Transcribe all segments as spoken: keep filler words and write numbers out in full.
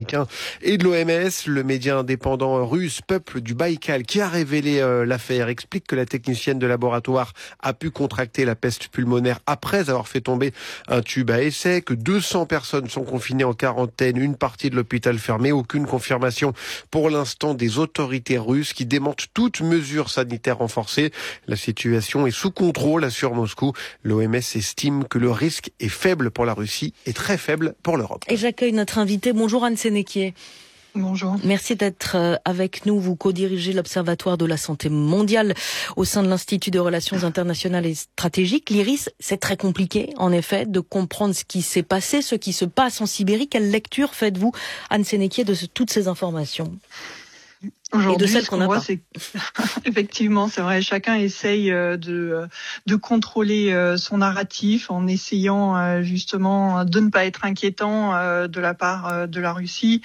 américains et de l'O M S. Le média indépendant russe Peuple du Baïkal, qui a révélé euh, l'affaire, explique que la technicienne de laboratoire a pu contracter la peste pulmonaire après avoir fait tomber un tube à essai, que deux cents personnes sont confinées en quarantaine, une partie de l'hôpital fermée. Aucune confirmation pour l'instant des autorités russes qui démentent toute mesure sanitaire renforcée. La situation est sous contrôle, assure Moscou. L'O M S estime que le risque est faible pour la Russie et très faible pour l'Europe. Et j'accueille notre invité. Bonjour Anne Sénéquier. Bonjour. Merci d'être avec nous. Vous co-dirigez l'Observatoire de la santé mondiale au sein de l'Institut de relations internationales et stratégiques, l'I R I S. C'est très compliqué, en effet, de comprendre ce qui s'est passé, ce qui se passe en Sibérie. Quelle lecture faites-vous, Anne Sénéquier, de toutes ces informations ? Aujourd'hui, et de celles ce qu'on qu'on n'a voit, pas. c'est effectivement, c'est vrai, chacun essaye de de contrôler son narratif en essayant justement de ne pas être inquiétant de la part de la Russie,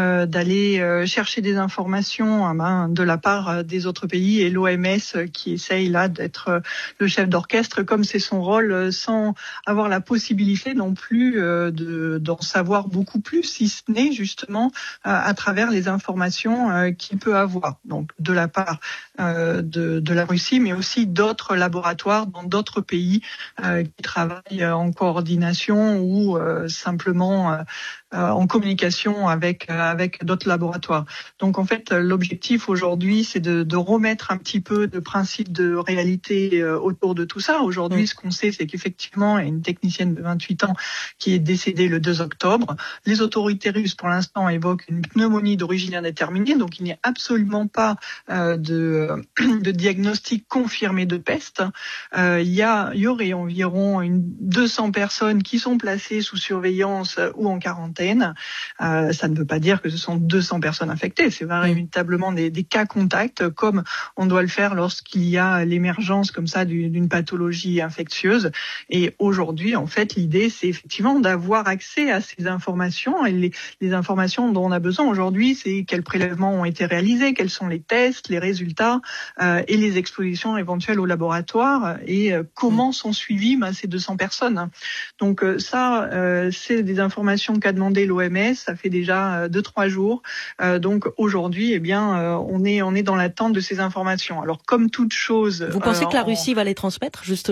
d'aller chercher des informations de la part des autres pays, et l'O M S qui essaye là d'être le chef d'orchestre comme c'est son rôle, sans avoir la possibilité non plus de d'en savoir beaucoup plus, si ce n'est justement à travers les informations qu'il peut avoir, donc de la part euh, de, de la Russie, mais aussi d'autres laboratoires dans d'autres pays euh, qui travaillent en coordination ou euh, simplement euh, euh, en communication avec euh, avec d'autres laboratoires. Donc en fait, l'objectif aujourd'hui, c'est de, de remettre un petit peu de principe de réalité euh, autour de tout ça. Aujourd'hui, mmh. ce qu'on sait, c'est qu'effectivement, il y a une technicienne de vingt-huit ans qui est décédée le deux octobre. Les autorités russes, pour l'instant, évoquent une pneumonie d'origine indéterminée, donc il n'y a absolument pas euh, de, de diagnostic confirmé de peste. Euh, il y a, il y aurait environ une deux cents personnes qui sont placées sous surveillance ou en quarantaine. Euh, ça ne veut pas dire que ce sont deux cents personnes infectées. C'est véritablement des, des cas contacts, comme on doit le faire lorsqu'il y a l'émergence comme ça d'une, d'une pathologie infectieuse. Et aujourd'hui, en fait, l'idée, c'est effectivement d'avoir accès à ces informations. Et les, les informations dont on a besoin aujourd'hui, c'est quels prélèvements ont été réalisés, quels sont les tests, les résultats euh, et les expositions éventuelles au laboratoire, et euh, comment sont suivies bah, ces deux cents personnes. Donc euh, ça, euh, c'est des informations qu'a demandé l'O M S. Ça fait déjà deux trois jours. Euh, donc aujourd'hui, eh bien, euh, on est on est dans l'attente de ces informations. Alors comme toute chose, vous pensez euh, que la Russie en... va les transmettre justement ?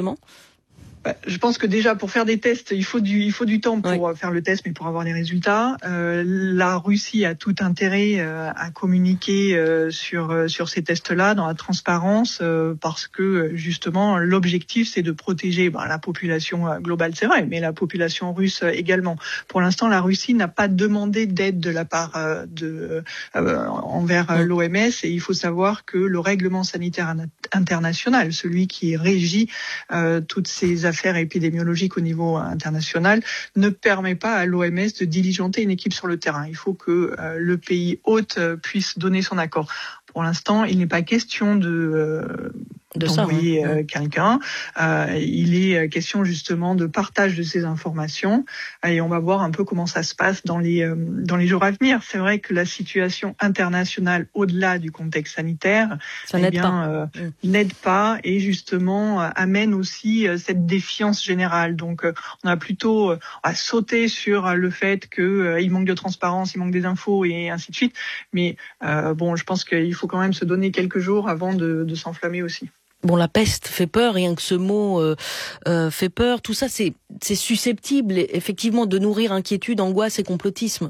Je pense que déjà pour faire des tests, il faut du il faut du temps pour oui. faire le test, mais pour avoir les résultats. Euh, la Russie a tout intérêt euh, à communiquer euh, sur euh, sur ces tests-là dans la transparence, euh, parce que justement l'objectif c'est de protéger ben, la population globale, c'est vrai, mais la population russe également. Pour l'instant, la Russie n'a pas demandé d'aide de la part euh, de euh, envers oui. l'O M S, et il faut savoir que le règlement sanitaire international, celui qui régit euh, toutes ces affaires affaires épidémiologiques au niveau international, ne permet pas à l'O M S de diligenter une équipe sur le terrain. Il faut que euh, le pays hôte euh, puisse donner son accord. Pour l'instant, il n'est pas question de... Euh, de d'envoyer ça, hein. euh, quelqu'un. Euh, il est question justement de partage de ces informations, et on va voir un peu comment ça se passe dans les euh, dans les jours à venir. C'est vrai que la situation internationale, au-delà du contexte sanitaire, ça eh n'aide bien, pas. Euh, mmh. n'aide pas, et justement euh, amène aussi euh, cette défiance générale. Donc, euh, on a plutôt euh, à sauter sur euh, le fait que euh, il manque de transparence, il manque des infos et ainsi de suite. Mais euh, bon, je pense qu'il faut quand même se donner quelques jours avant de, de s'enflammer aussi. Bon, la peste fait peur, rien que ce mot euh, euh, fait peur. Tout ça, c'est, c'est susceptible, effectivement, de nourrir inquiétude, angoisse et complotisme.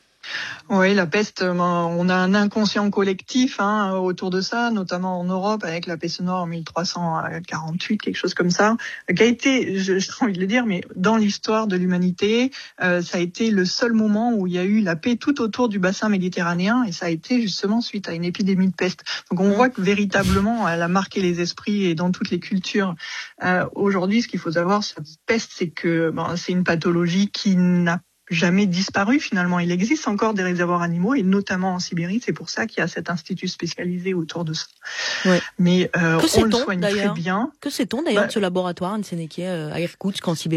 Oui, la peste, on a un inconscient collectif hein, autour de ça, notamment en Europe, avec la peste noire en mille trois cent quarante-huit, quelque chose comme ça, qui a été, j'ai envie de le dire, mais dans l'histoire de l'humanité, euh, ça a été le seul moment où il y a eu la paix tout autour du bassin méditerranéen, et ça a été justement suite à une épidémie de peste. Donc on voit que véritablement, elle a marqué les esprits et dans toutes les cultures. Euh, aujourd'hui, ce qu'il faut savoir sur cette peste, c'est que bon, c'est une pathologie qui n'a jamais disparu finalement. Il existe encore des réservoirs animaux, et notamment en Sibérie. C'est pour ça qu'il y a cet institut spécialisé autour de ça. Ouais. Mais euh, on le soigne d'ailleurs très bien. Que sait-on d'ailleurs bah, de ce laboratoire, Anne Sénéquier, à Irkoutsk en Sibérie ?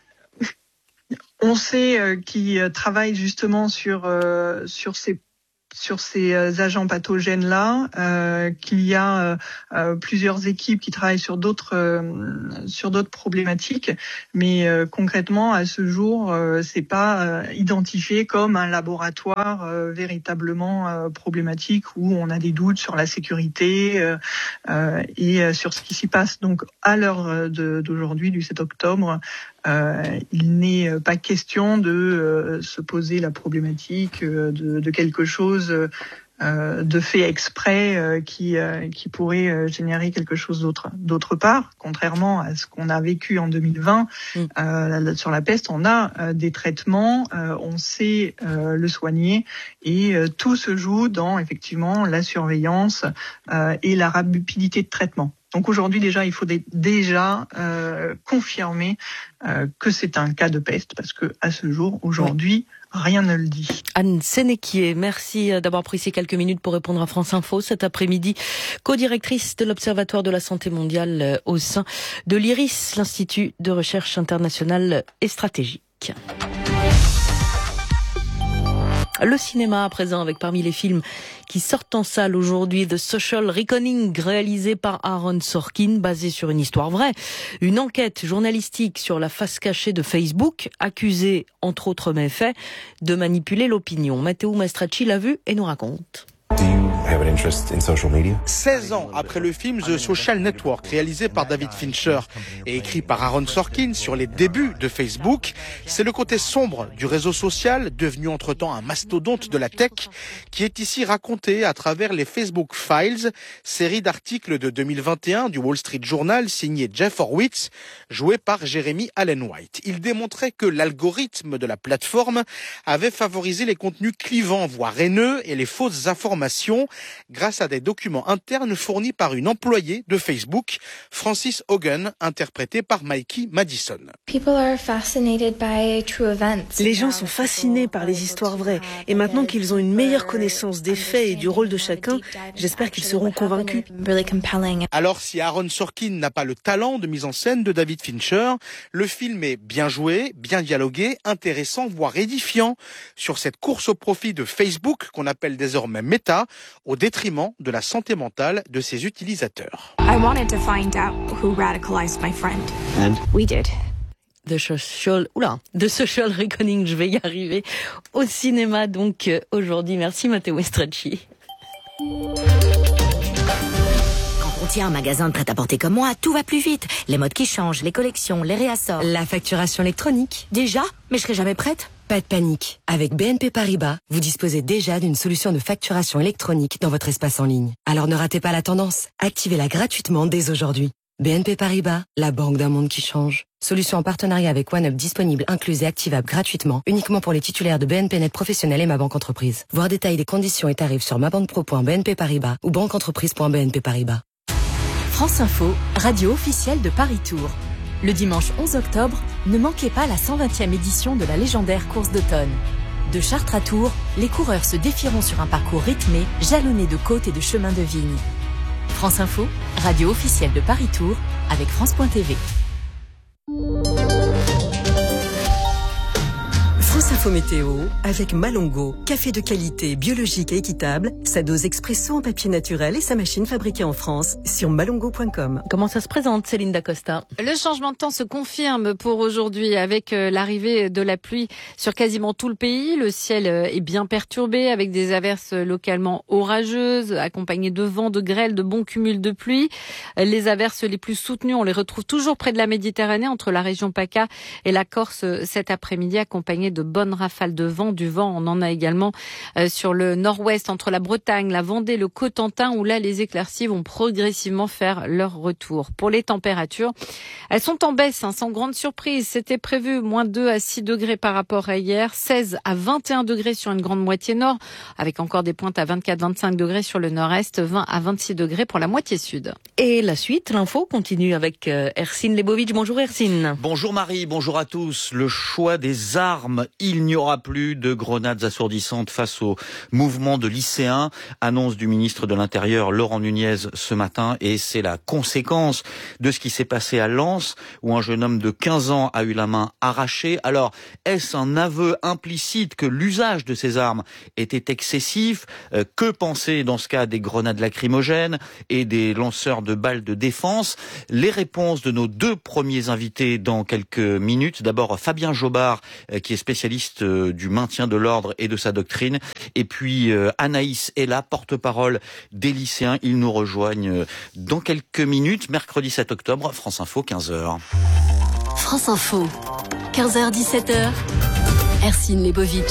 On sait euh, qu'il travaille justement sur euh, sur ces sur ces agents pathogènes-là, euh, qu'il y a euh, plusieurs équipes qui travaillent sur d'autres euh, sur d'autres problématiques, mais euh, concrètement à ce jour, euh, c'est pas euh, identifié comme un laboratoire euh, véritablement euh, problématique où on a des doutes sur la sécurité euh, euh, et euh, sur ce qui s'y passe. Donc à l'heure de, d'aujourd'hui, du sept octobre, euh, il n'est pas question de euh, se poser la problématique euh, de, de quelque chose euh, de fait exprès euh, qui euh, qui pourrait euh, générer quelque chose d'autre. D'autre part, contrairement à ce qu'on a vécu en deux mille vingt mmh. euh, sur la peste, on a euh, des traitements, euh, on sait euh, le soigner et euh, tout se joue dans effectivement la surveillance euh, et la rapidité de traitement. Donc aujourd'hui déjà, il faut d- déjà euh, confirmer euh, que c'est un cas de peste parce que à ce jour, aujourd'hui, rien ne le dit. Anne Sénéquier, merci d'avoir pris ces quelques minutes pour répondre à France Info cet après-midi. Co-directrice de l'Observatoire de la santé mondiale au sein de l'I R I S, l'Institut de recherche internationale et stratégique. Le cinéma à présent avec parmi les films qui sortent en salle aujourd'hui The Social Reckoning réalisé par Aaron Sorkin basé sur une histoire vraie. Une enquête journalistique sur la face cachée de Facebook accusée entre autres méfaits de manipuler l'opinion. Matteo Mastracci l'a vu et nous raconte. seize ans après le film The Social Network, réalisé par David Fincher et écrit par Aaron Sorkin sur les débuts de Facebook, c'est le côté sombre du réseau social, devenu entre-temps un mastodonte de la tech, qui est ici raconté à travers les Facebook Files, série d'articles de deux mille vingt et un du Wall Street Journal signé Jeff Horowitz, joué par Jeremy Allen White. Il démontrait que l'algorithme de la plateforme avait favorisé les contenus clivants, voire haineux, et les fausses informations grâce à des documents internes fournis par une employée de Facebook, Frances Hogan, interprétée par Mikey Madison. Les gens sont fascinés par les histoires vraies et maintenant qu'ils ont une meilleure connaissance des faits et du rôle de chacun, j'espère qu'ils seront convaincus. Alors si Aaron Sorkin n'a pas le talent de mise en scène de David Fincher, le film est bien joué, bien dialogué, intéressant, voire édifiant sur cette course au profit de Facebook qu'on appelle désormais Meta, au détriment de la santé mentale de ses utilisateurs. I wanted to find out who radicalized my friend. And we did. The Social, oula, The Social Reckoning, je vais y arriver, au cinéma donc euh, aujourd'hui. Merci Matteo Stracci. On tient un magasin de prêt-à-porter comme moi, tout va plus vite. Les modes qui changent, les collections, les réassorts. La facturation électronique. Déjà? Mais je serai jamais prête. Pas de panique. Avec B N P Paribas, vous disposez déjà d'une solution de facturation électronique dans votre espace en ligne. Alors ne ratez pas la tendance. Activez-la gratuitement dès aujourd'hui. B N P Paribas, la banque d'un monde qui change. Solution en partenariat avec OneUp disponible, incluse et activable gratuitement, uniquement pour les titulaires de B N P Net Professionnel et Ma Banque Entreprise. Voir détails des conditions et tarifs sur mabanquepro point b n p paribas ou banqueentreprise point b n p paribas. France Info, radio officielle de Paris Tour. Le dimanche onze octobre, ne manquez pas la cent vingtième édition de la légendaire course d'automne. De Chartres à Tours, les coureurs se défieront sur un parcours rythmé, jalonné de côtes et de chemins de vigne. France Info, radio officielle de Paris Tour, avec France point T V. France Info Météo avec Malongo, café de qualité, biologique et équitable, sa dose expresso en papier naturel et sa machine fabriquée en France sur malongo point com. Comment ça se présente, Céline Dacosta? Le changement de temps se confirme pour aujourd'hui avec l'arrivée de la pluie sur quasiment tout le pays. Le ciel est bien perturbé avec des averses localement orageuses, accompagnées de vents, de grêle, de bons cumuls de pluie. Les averses les plus soutenues, on les retrouve toujours près de la Méditerranée, entre la région PACA et la Corse cet après-midi, accompagnées de bonnes rafales de vent. Du vent, on en a également euh, sur le nord-ouest, entre la Bretagne, la Vendée, le Cotentin, où là, les éclaircies vont progressivement faire leur retour. Pour les températures, elles sont en baisse, hein, sans grande surprise. C'était prévu moins deux à six degrés par rapport à hier, seize à vingt et un degrés sur une grande moitié nord, avec encore des pointes à vingt-quatre à vingt-cinq degrés sur le nord-est, vingt à vingt-six degrés pour la moitié sud. Et la suite, l'info continue avec euh, Ercine Lebovitch. Bonjour Ercine. Bonjour Marie, bonjour à tous. Le choix des armes, il n'y aura plus de grenades assourdissantes face au mouvement de lycéens. Annonce du ministre de l'Intérieur Laurent Nunez ce matin, et c'est la conséquence de ce qui s'est passé à Lens, où un jeune homme de quinze ans a eu la main arrachée. Alors, est-ce un aveu implicite que l'usage de ces armes était excessif? euh, Que penser dans ce cas des grenades lacrymogènes et des lanceurs de balles de défense? Les réponses de nos deux premiers invités dans quelques minutes. D'abord Fabien Jobard, euh, qui est spécialiste euh, du maintien de l'ordre et de sa doctrine. Et puis euh, Anaïs Ella, porte-parole des lycéens. Ils nous rejoignent euh, dans quelques minutes. Mercredi sept octobre, France Info, quinze heures. France Info, quinze heures dix-sept heures. Ercine Lebovitch.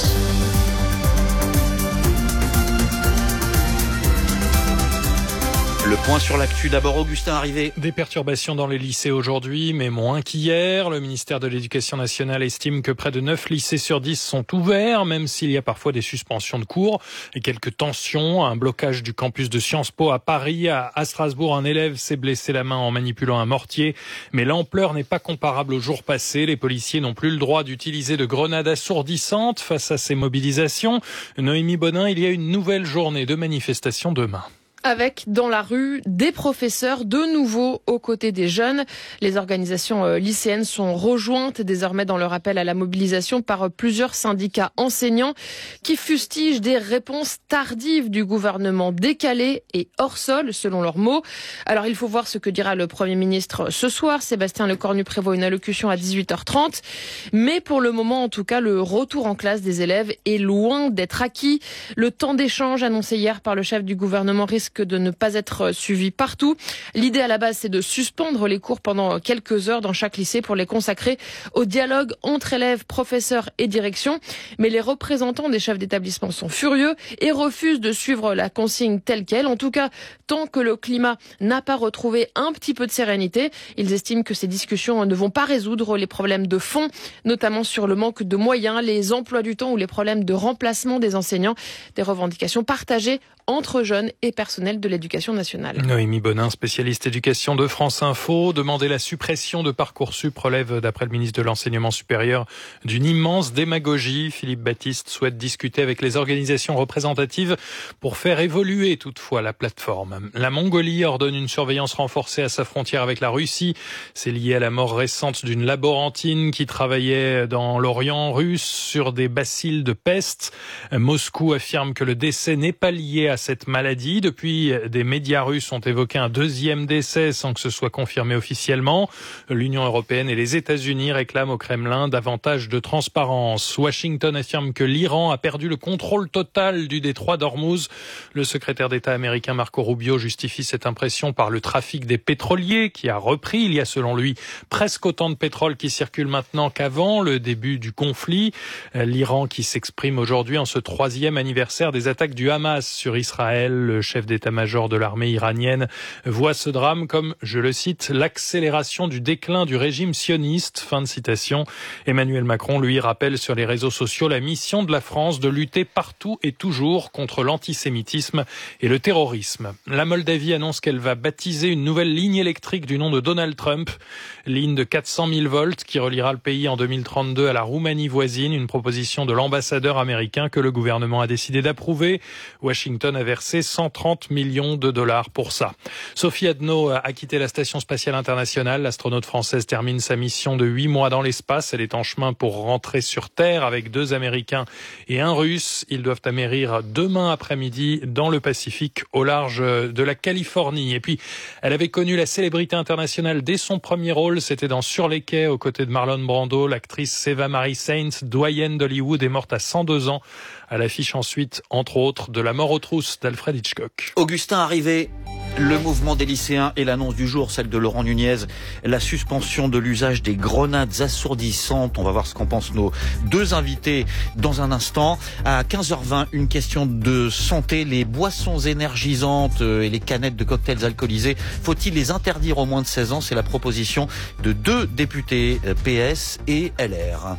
Le point sur l'actu, d'abord Augustin Arrivé. Des perturbations dans les lycées aujourd'hui, mais moins qu'hier. Le ministère de l'Éducation nationale estime que près de neuf lycées sur dix sont ouverts, même s'il y a parfois des suspensions de cours et quelques tensions. Un blocage du campus de Sciences Po à Paris. À Strasbourg, un élève s'est blessé la main en manipulant un mortier. Mais l'ampleur n'est pas comparable aux jours passés. Les policiers n'ont plus le droit d'utiliser de grenades assourdissantes face à ces mobilisations. Noémie Bonin, il y a une nouvelle journée de manifestation demain. Avec, dans la rue, des professeurs de nouveau aux côtés des jeunes. Les organisations lycéennes sont rejointes désormais dans leur appel à la mobilisation par plusieurs syndicats enseignants qui fustigent des réponses tardives du gouvernement, décalées et hors sol, selon leurs mots. Alors, il faut voir ce que dira le Premier ministre ce soir. Sébastien Lecornu prévoit une allocution à dix-huit heures trente. Mais pour le moment, en tout cas, le retour en classe des élèves est loin d'être acquis. Le temps d'échange annoncé hier par le chef du gouvernement risque de ne pas être suivi partout. L'idée à la base, c'est de suspendre les cours pendant quelques heures dans chaque lycée pour les consacrer au dialogue entre élèves, professeurs et direction. Mais les représentants des chefs d'établissement sont furieux et refusent de suivre la consigne telle qu'elle. En tout cas, tant que le climat n'a pas retrouvé un petit peu de sérénité, ils estiment que ces discussions ne vont pas résoudre les problèmes de fond, notamment sur le manque de moyens, les emplois du temps ou les problèmes de remplacement des enseignants. Des revendications partagées entre jeunes et personnels de l'éducation nationale. Noémie Bonin, spécialiste éducation de France Info. Demander la suppression de Parcoursup relève, d'après le ministre de l'Enseignement supérieur, d'une immense démagogie. Philippe Baptiste souhaite discuter avec les organisations représentatives pour faire évoluer toutefois la plateforme. La Mongolie ordonne une surveillance renforcée à sa frontière avec la Russie. C'est lié à la mort récente d'une laborantine qui travaillait dans l'Orient russe sur des bacilles de peste. Moscou affirme que le décès n'est pas lié à cette maladie. Depuis, des médias russes ont évoqué un deuxième décès sans que ce soit confirmé officiellement. L'Union européenne et les États-Unis réclament au Kremlin davantage de transparence. Washington affirme que l'Iran a perdu le contrôle total du détroit d'Ormuz. Le secrétaire d'État américain Marco Rubio justifie cette impression par le trafic des pétroliers qui a repris. Il y a selon lui presque autant de pétrole qui circule maintenant qu'avant le début du conflit. L'Iran qui s'exprime aujourd'hui en ce troisième anniversaire des attaques du Hamas sur Israël. Israël, le chef d'état-major de l'armée iranienne, voit ce drame comme, je le cite, l'accélération du déclin du régime sioniste. Fin de citation. Emmanuel Macron, lui, rappelle sur les réseaux sociaux la mission de la France de lutter partout et toujours contre l'antisémitisme et le terrorisme. La Moldavie annonce qu'elle va baptiser une nouvelle ligne électrique du nom de Donald Trump. Ligne de quatre cent mille volts qui reliera le pays en deux mille trente-deux à la Roumanie voisine. Une proposition de l'ambassadeur américain que le gouvernement a décidé d'approuver. Washington a versé cent trente millions de dollars pour ça. Sophie Adno a quitté la Station spatiale internationale. L'astronaute française termine sa mission de huit mois dans l'espace. Elle est en chemin pour rentrer sur Terre avec deux Américains et un Russe. Ils doivent amérir demain après-midi dans le Pacifique au large de la Californie. Et puis, elle avait connu la célébrité internationale dès son premier rôle. C'était dans Sur les quais aux côtés de Marlon Brando. L'actrice Eva Marie Saint, doyenne d'Hollywood, est morte à cent deux ans. À l'affiche ensuite, entre autres, de La mort aux trousses d'Alfred Hitchcock. Augustin Arrivé, le mouvement des lycéens et l'annonce du jour, celle de Laurent Nunez, la suspension de l'usage des grenades assourdissantes. On va voir ce qu'en pensent nos deux invités dans un instant. À quinze heures vingt, une question de santé. Les boissons énergisantes et les canettes de cocktails alcoolisés, faut-il les interdire aux moins de seize ans? C'est la proposition de deux députés P S et L R.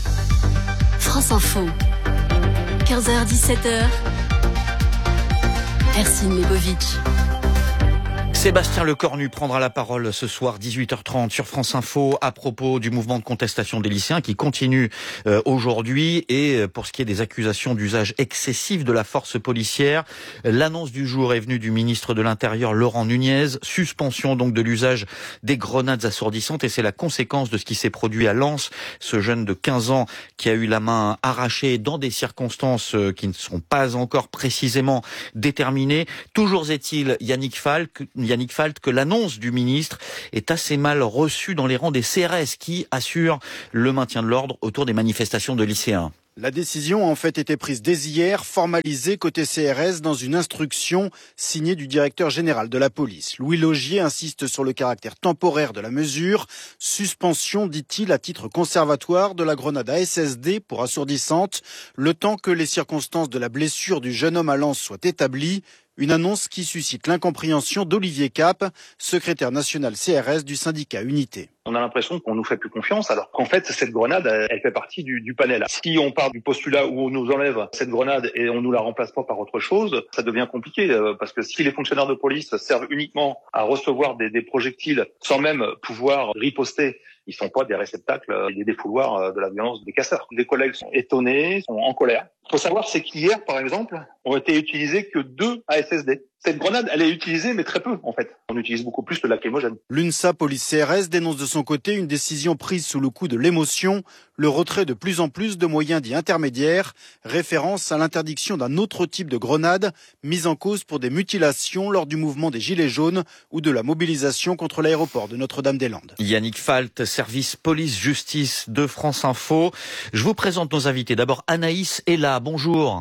France Info. quinze heures dix-sept heures. Ercine Lebovitch. Sébastien Lecornu prendra la parole ce soir dix-huit heures trente sur France Info à propos du mouvement de contestation des lycéens qui continue euh, aujourd'hui et pour ce qui est des accusations d'usage excessif de la force policière, l'annonce du jour est venue du ministre de l'Intérieur Laurent Nunez, suspension donc de l'usage des grenades assourdissantes et c'est la conséquence de ce qui s'est produit à Lens, ce jeune de quinze ans qui a eu la main arrachée dans des circonstances qui ne sont pas encore précisément déterminées. Toujours est-il, Yannick Falk, Yannick Falk, que l'annonce du ministre est assez mal reçue dans les rangs des C R S qui assurent le maintien de l'ordre autour des manifestations de lycéens. La décision a en fait été prise dès hier, formalisée côté C R S dans une instruction signée du directeur général de la police. Louis Laugier insiste sur le caractère temporaire de la mesure. Suspension, dit-il, à titre conservatoire de la grenade A S S D pour assourdissante, le temps que les circonstances de la blessure du jeune homme à Lens soient établies. Une annonce qui suscite l'incompréhension d'Olivier Cap, secrétaire national C R S du syndicat Unité. On a l'impression qu'on nous fait plus confiance, alors qu'en fait, cette grenade, elle, elle fait partie du, du panel. Si on part du postulat où on nous enlève cette grenade et on nous la remplace pas par autre chose, ça devient compliqué, euh, parce que si les fonctionnaires de police servent uniquement à recevoir des, des projectiles sans même pouvoir riposter, ils sont pas des réceptacles, euh, des défouloirs euh, de la violence des casseurs. Les collègues sont étonnés, sont en colère. Il faut savoir, c'est qu'hier, par exemple, ont été utilisés que deux A S S D. Cette grenade, elle est utilisée, mais très peu, en fait. On utilise beaucoup plus le lacrymogène. L'UNSA Police C R S dénonce de son côté une décision prise sous le coup de l'émotion, le retrait de plus en plus de moyens dits intermédiaires, référence à l'interdiction d'un autre type de grenade, mise en cause pour des mutilations lors du mouvement des Gilets jaunes ou de la mobilisation contre l'aéroport de Notre-Dame-des-Landes. Yannick Falt, service police-justice de France Info. Je vous présente nos invités. D'abord, Anaïs est là. Bonjour.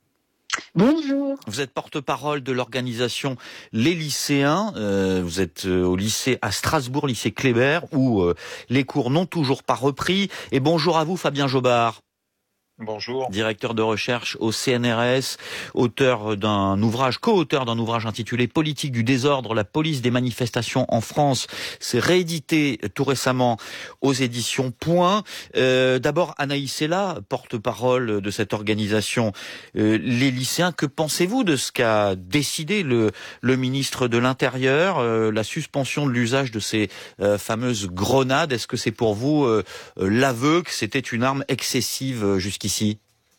Bonjour. Vous êtes porte-parole de l'organisation Les Lycéens. Euh, vous êtes euh, au lycée à Strasbourg, lycée Kléber, où euh, les cours n'ont toujours pas repris. Et bonjour à vous, Fabien Jobard. Bonjour. Directeur de recherche au C N R S, auteur d'un ouvrage, co-auteur d'un ouvrage intitulé Politique du désordre, la police des manifestations en France. C'est réédité tout récemment aux éditions Point. Euh, d'abord, Anaïs est là, porte-parole de cette organisation. Euh, les lycéens, que pensez-vous de ce qu'a décidé le, le ministre de l'Intérieur, euh, la suspension de l'usage de ces euh, fameuses grenades? Est-ce que c'est pour vous euh, l'aveu que c'était une arme excessive euh, jusqu'à ici?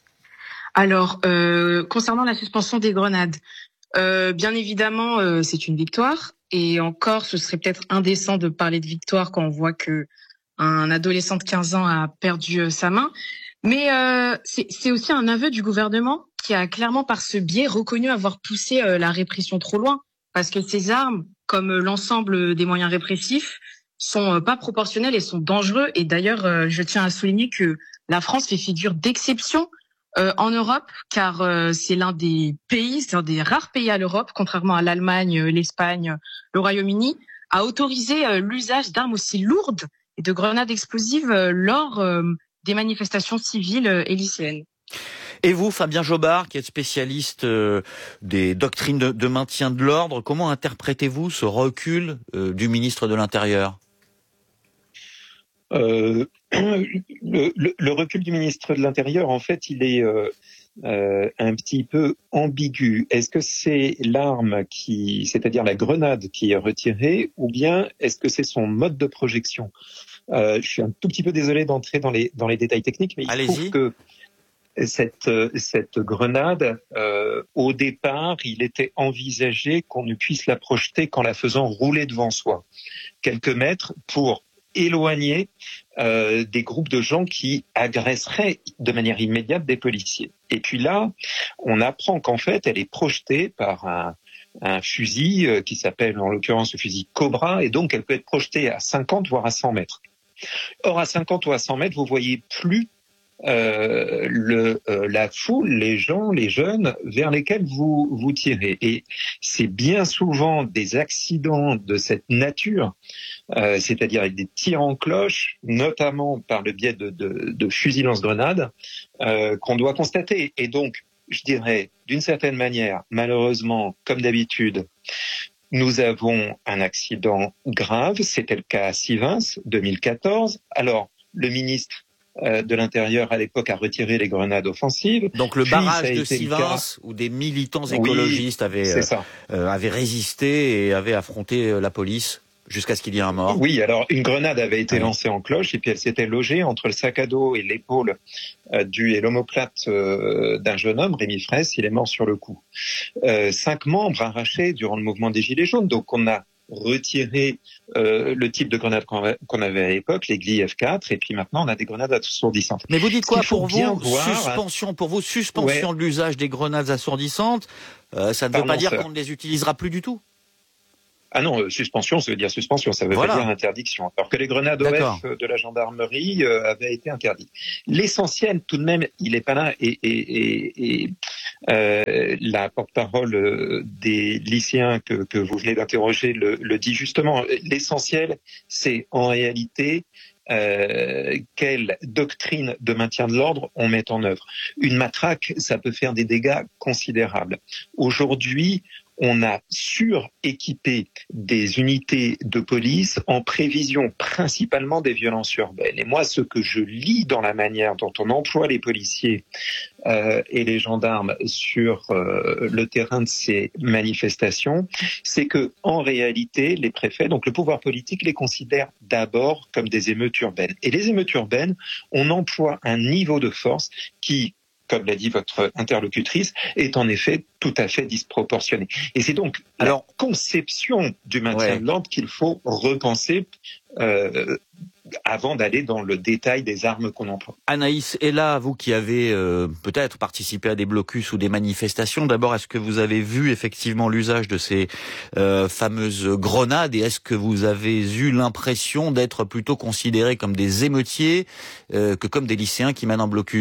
Alors, euh, concernant la suspension des grenades, euh, bien évidemment, euh, c'est une victoire. Et encore, ce serait peut-être indécent de parler de victoire quand on voit que un adolescent de quinze ans a perdu euh, sa main. Mais euh, c'est, c'est aussi un aveu du gouvernement qui a clairement, par ce biais, reconnu avoir poussé euh, la répression trop loin. Parce que ces armes, comme euh, l'ensemble des moyens répressifs, sont euh, pas proportionnels et sont dangereux. Et d'ailleurs, euh, je tiens à souligner que la France fait figure d'exception euh, en Europe, car euh, c'est l'un des pays, c'est un des rares pays à l'Europe, contrairement à l'Allemagne, l'Espagne, le Royaume-Uni, à autoriser euh, l'usage d'armes aussi lourdes et de grenades explosives euh, lors euh, des manifestations civiles euh, et lycéennes. Et vous, Fabien Jobard, qui êtes spécialiste euh, des doctrines de, de maintien de l'ordre, comment interprétez-vous ce recul euh, du ministre de l'Intérieur ? Euh, le, le, le recul du ministre de l'Intérieur, en fait, il est euh, euh, un petit peu ambigu. Est-ce que c'est l'arme qui, c'est-à-dire la grenade, qui est retirée, ou bien est-ce que c'est son mode de projection? euh, Je suis un tout petit peu désolé d'entrer dans les dans les détails techniques, mais il Allez-y. trouve que cette cette grenade, euh, au départ, il était envisagé qu'on ne puisse la projeter qu'en la faisant rouler devant soi quelques mètres pour éloigner euh, des groupes de gens qui agresseraient de manière immédiate des policiers. Et puis là, on apprend qu'en fait, elle est projetée par un, un fusil euh, qui s'appelle en l'occurrence le fusil Cobra, et donc elle peut être projetée à cinquante voire à cent mètres. Or, à cinquante ou à cent mètres, vous voyez plus Euh, le, euh, la foule, les gens, les jeunes vers lesquels vous vous tirez. Et c'est bien souvent des accidents de cette nature, euh, c'est-à-dire avec des tirs en cloche, notamment par le biais de, de, de fusils lance-grenades, euh, qu'on doit constater. Et donc, je dirais, d'une certaine manière, malheureusement, comme d'habitude, nous avons un accident grave. C'était le cas à Sivens, deux mille quatorze. Alors, le ministre euh, de l'Intérieur à l'époque a retiré les grenades offensives. Donc le Puis, barrage de Sivins, où des militants écologistes oui, avaient, euh, euh, avaient résisté et avaient affronté euh, la police jusqu'à ce qu'il y ait un mort. Oui, alors une grenade avait été lancée en cloche et puis elle s'était logée entre le sac à dos et l'épaule euh, du et l'omoplate euh, d'un jeune homme, Rémi Fraisse. Il est mort sur le coup. Euh, cinq membres arrachés durant le mouvement des Gilets jaunes. Donc on a retiré euh, le type de grenade qu'on avait, qu'on avait à l'époque, les G L I F quatre, et puis maintenant on a des grenades assourdissantes. Mais vous dites quoi pour vous voir... Suspension pour vous, suspension ouais. de l'usage des grenades assourdissantes. Euh, ça ne veut Pardon, pas dire ça... qu'on ne les utilisera plus du tout. Ah non, euh, suspension, ça veut dire suspension, ça veut voilà. pas dire interdiction. Alors que les grenades O F de la gendarmerie euh, avaient été interdites. L'essentiel, tout de même, il est pas là. Et, et, et, et euh, la porte-parole euh, des lycéens que, que vous venez d'interroger le, le dit justement. L'essentiel, c'est en réalité euh, quelle doctrine de maintien de l'ordre on met en œuvre. Une matraque, ça peut faire des dégâts considérables. Aujourd'hui, on a suréquipé des unités de police en prévision principalement des violences urbaines. Et moi, ce que je lis dans la manière dont on emploie les policiers euh, et les gendarmes sur euh, le terrain de ces manifestations, c'est que en réalité, les préfets, donc le pouvoir politique, les considère d'abord comme des émeutes urbaines. Et les émeutes urbaines, on emploie un niveau de force qui, comme l'a dit votre interlocutrice, est en effet tout à fait disproportionné. Et c'est donc Alors, la conception du maintien ouais. de l'ordre qu'il faut repenser euh, avant d'aller dans le détail des armes qu'on emploie. Anaïs, et là, vous qui avez euh, peut-être participé à des blocus ou des manifestations, d'abord, est-ce que vous avez vu effectivement l'usage de ces euh, fameuses grenades et est-ce que vous avez eu l'impression d'être plutôt considérés comme des émeutiers euh, que comme des lycéens qui mènent un blocus ?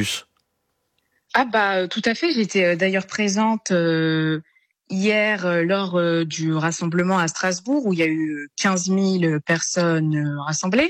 Ah bah tout à fait, j'étais d'ailleurs présente euh, hier euh, lors euh, du rassemblement à Strasbourg où il y a eu quinze mille personnes euh, rassemblées.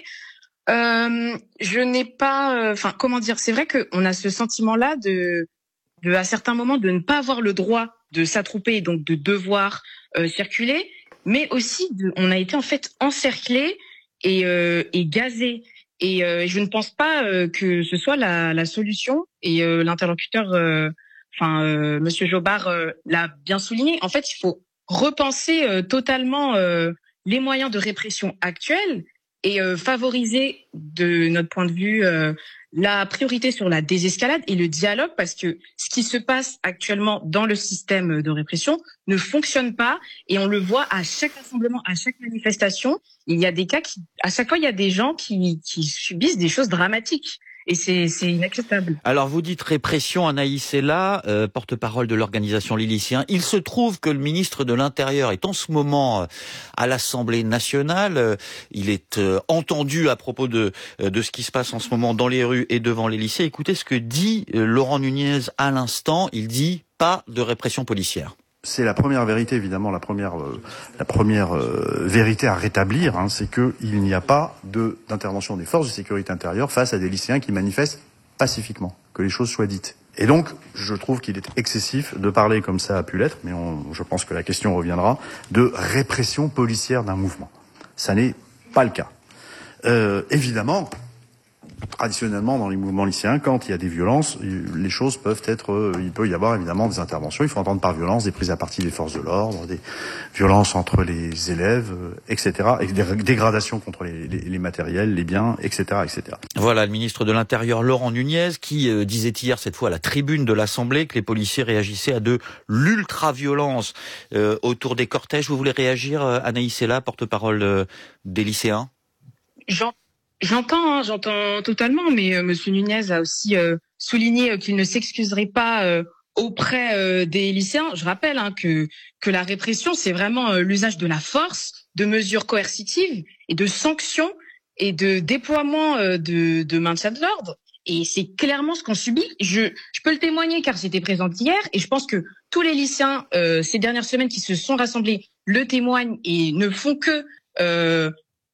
Euh, je n'ai pas, enfin euh, comment dire, c'est vrai qu'on a ce sentiment-là de, de, à certains moments, de ne pas avoir le droit de s'attrouper, donc de devoir euh, circuler, mais aussi de, on a été en fait encerclés et, euh, et gazés. Et euh, je ne pense pas euh, que ce soit la, la solution. Et euh, l'interlocuteur, euh, enfin euh, Monsieur Jobard euh, l'a bien souligné. En fait, il faut repenser euh, totalement euh, les moyens de répression actuels et euh, favoriser, de notre point de vue, euh, la priorité sur la désescalade et le dialogue, parce que ce qui se passe actuellement dans le système de répression ne fonctionne pas et on le voit à chaque rassemblement, à chaque manifestation. Il y a des cas qui, à chaque fois, il y a des gens qui, qui subissent des choses dramatiques. Et c'est, c'est inacceptable. Alors vous dites répression, Anaïs est là, euh, porte-parole de l'organisation Les Lycéens. Il se trouve que le ministre de l'Intérieur est en ce moment à l'Assemblée nationale. Euh, il est euh, entendu à propos de, de ce qui se passe en ce moment dans les rues et devant les lycées. Écoutez ce que dit euh, Laurent Nunez à l'instant. Il dit pas de répression policière. C'est la première vérité, évidemment, la première, euh, la première euh, vérité à rétablir, hein, c'est qu'il n'y a pas de, d'intervention des forces de sécurité intérieure face à des lycéens qui manifestent pacifiquement, que les choses soient dites. Et donc, je trouve qu'il est excessif de parler, comme ça a pu l'être, mais on, je pense que la question reviendra, de répression policière d'un mouvement. Ça n'est pas le cas. Euh, évidemment, traditionnellement, dans les mouvements lycéens, quand il y a des violences, les choses peuvent être, il peut y avoir évidemment des interventions. Il faut entendre par violence des prises à partie des forces de l'ordre, des violences entre les élèves, et cetera, et des dégradations contre les, les, les matériels, les biens, et cetera, et cetera. Voilà le ministre de l'Intérieur Laurent Nunez qui euh, disait hier cette fois à la tribune de l'Assemblée que les policiers réagissaient à de l'ultra-violence euh, autour des cortèges. Vous voulez réagir, euh, Anaïs Ella, porte-parole euh, des lycéens? Jean J'entends, hein, j'entends totalement, mais euh, Monsieur Nunez a aussi euh, souligné euh, qu'il ne s'excuserait pas euh, auprès euh, des lycéens. Je rappelle hein, que que la répression, c'est vraiment euh, l'usage de la force, de mesures coercitives et de sanctions et de déploiement euh, de, de maintien de l'ordre. Et c'est clairement ce qu'on subit. Je, je peux le témoigner car j'étais présente hier et je pense que tous les lycéens euh, ces dernières semaines qui se sont rassemblés le témoignent et ne font que euh,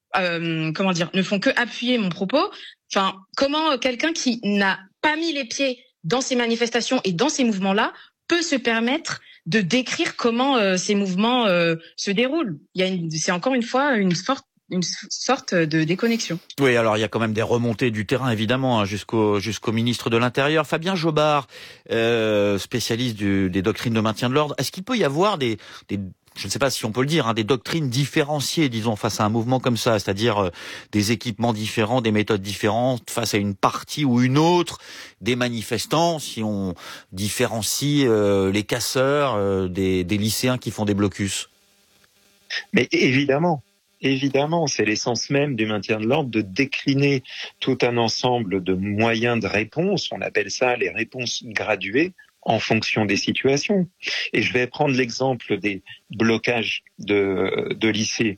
Euh, comment dire, ne font que appuyer mon propos. Enfin, comment quelqu'un qui n'a pas mis les pieds dans ces manifestations et dans ces mouvements-là peut se permettre de décrire comment euh, ces mouvements euh, se déroulent. Il y a une, c'est encore une fois une forte une sorte de déconnexion. Oui, alors il y a quand même des remontées du terrain, évidemment, hein, jusqu'au jusqu'au ministre de l'Intérieur. Fabien Jobard, euh, spécialiste du, des doctrines de maintien de l'ordre. Est-ce qu'il peut y avoir des, des je ne sais pas si on peut le dire, hein, des doctrines différenciées, disons, face à un mouvement comme ça, c'est-à-dire euh, des équipements différents, des méthodes différentes, face à une partie ou une autre des manifestants, si on différencie euh, les casseurs euh, des, des lycéens qui font des blocus? Mais évidemment. Évidemment, c'est l'essence même du maintien de l'ordre de décliner tout un ensemble de moyens de réponse, on appelle ça les réponses graduées, en fonction des situations. Et je vais prendre l'exemple des blocages de, de lycées.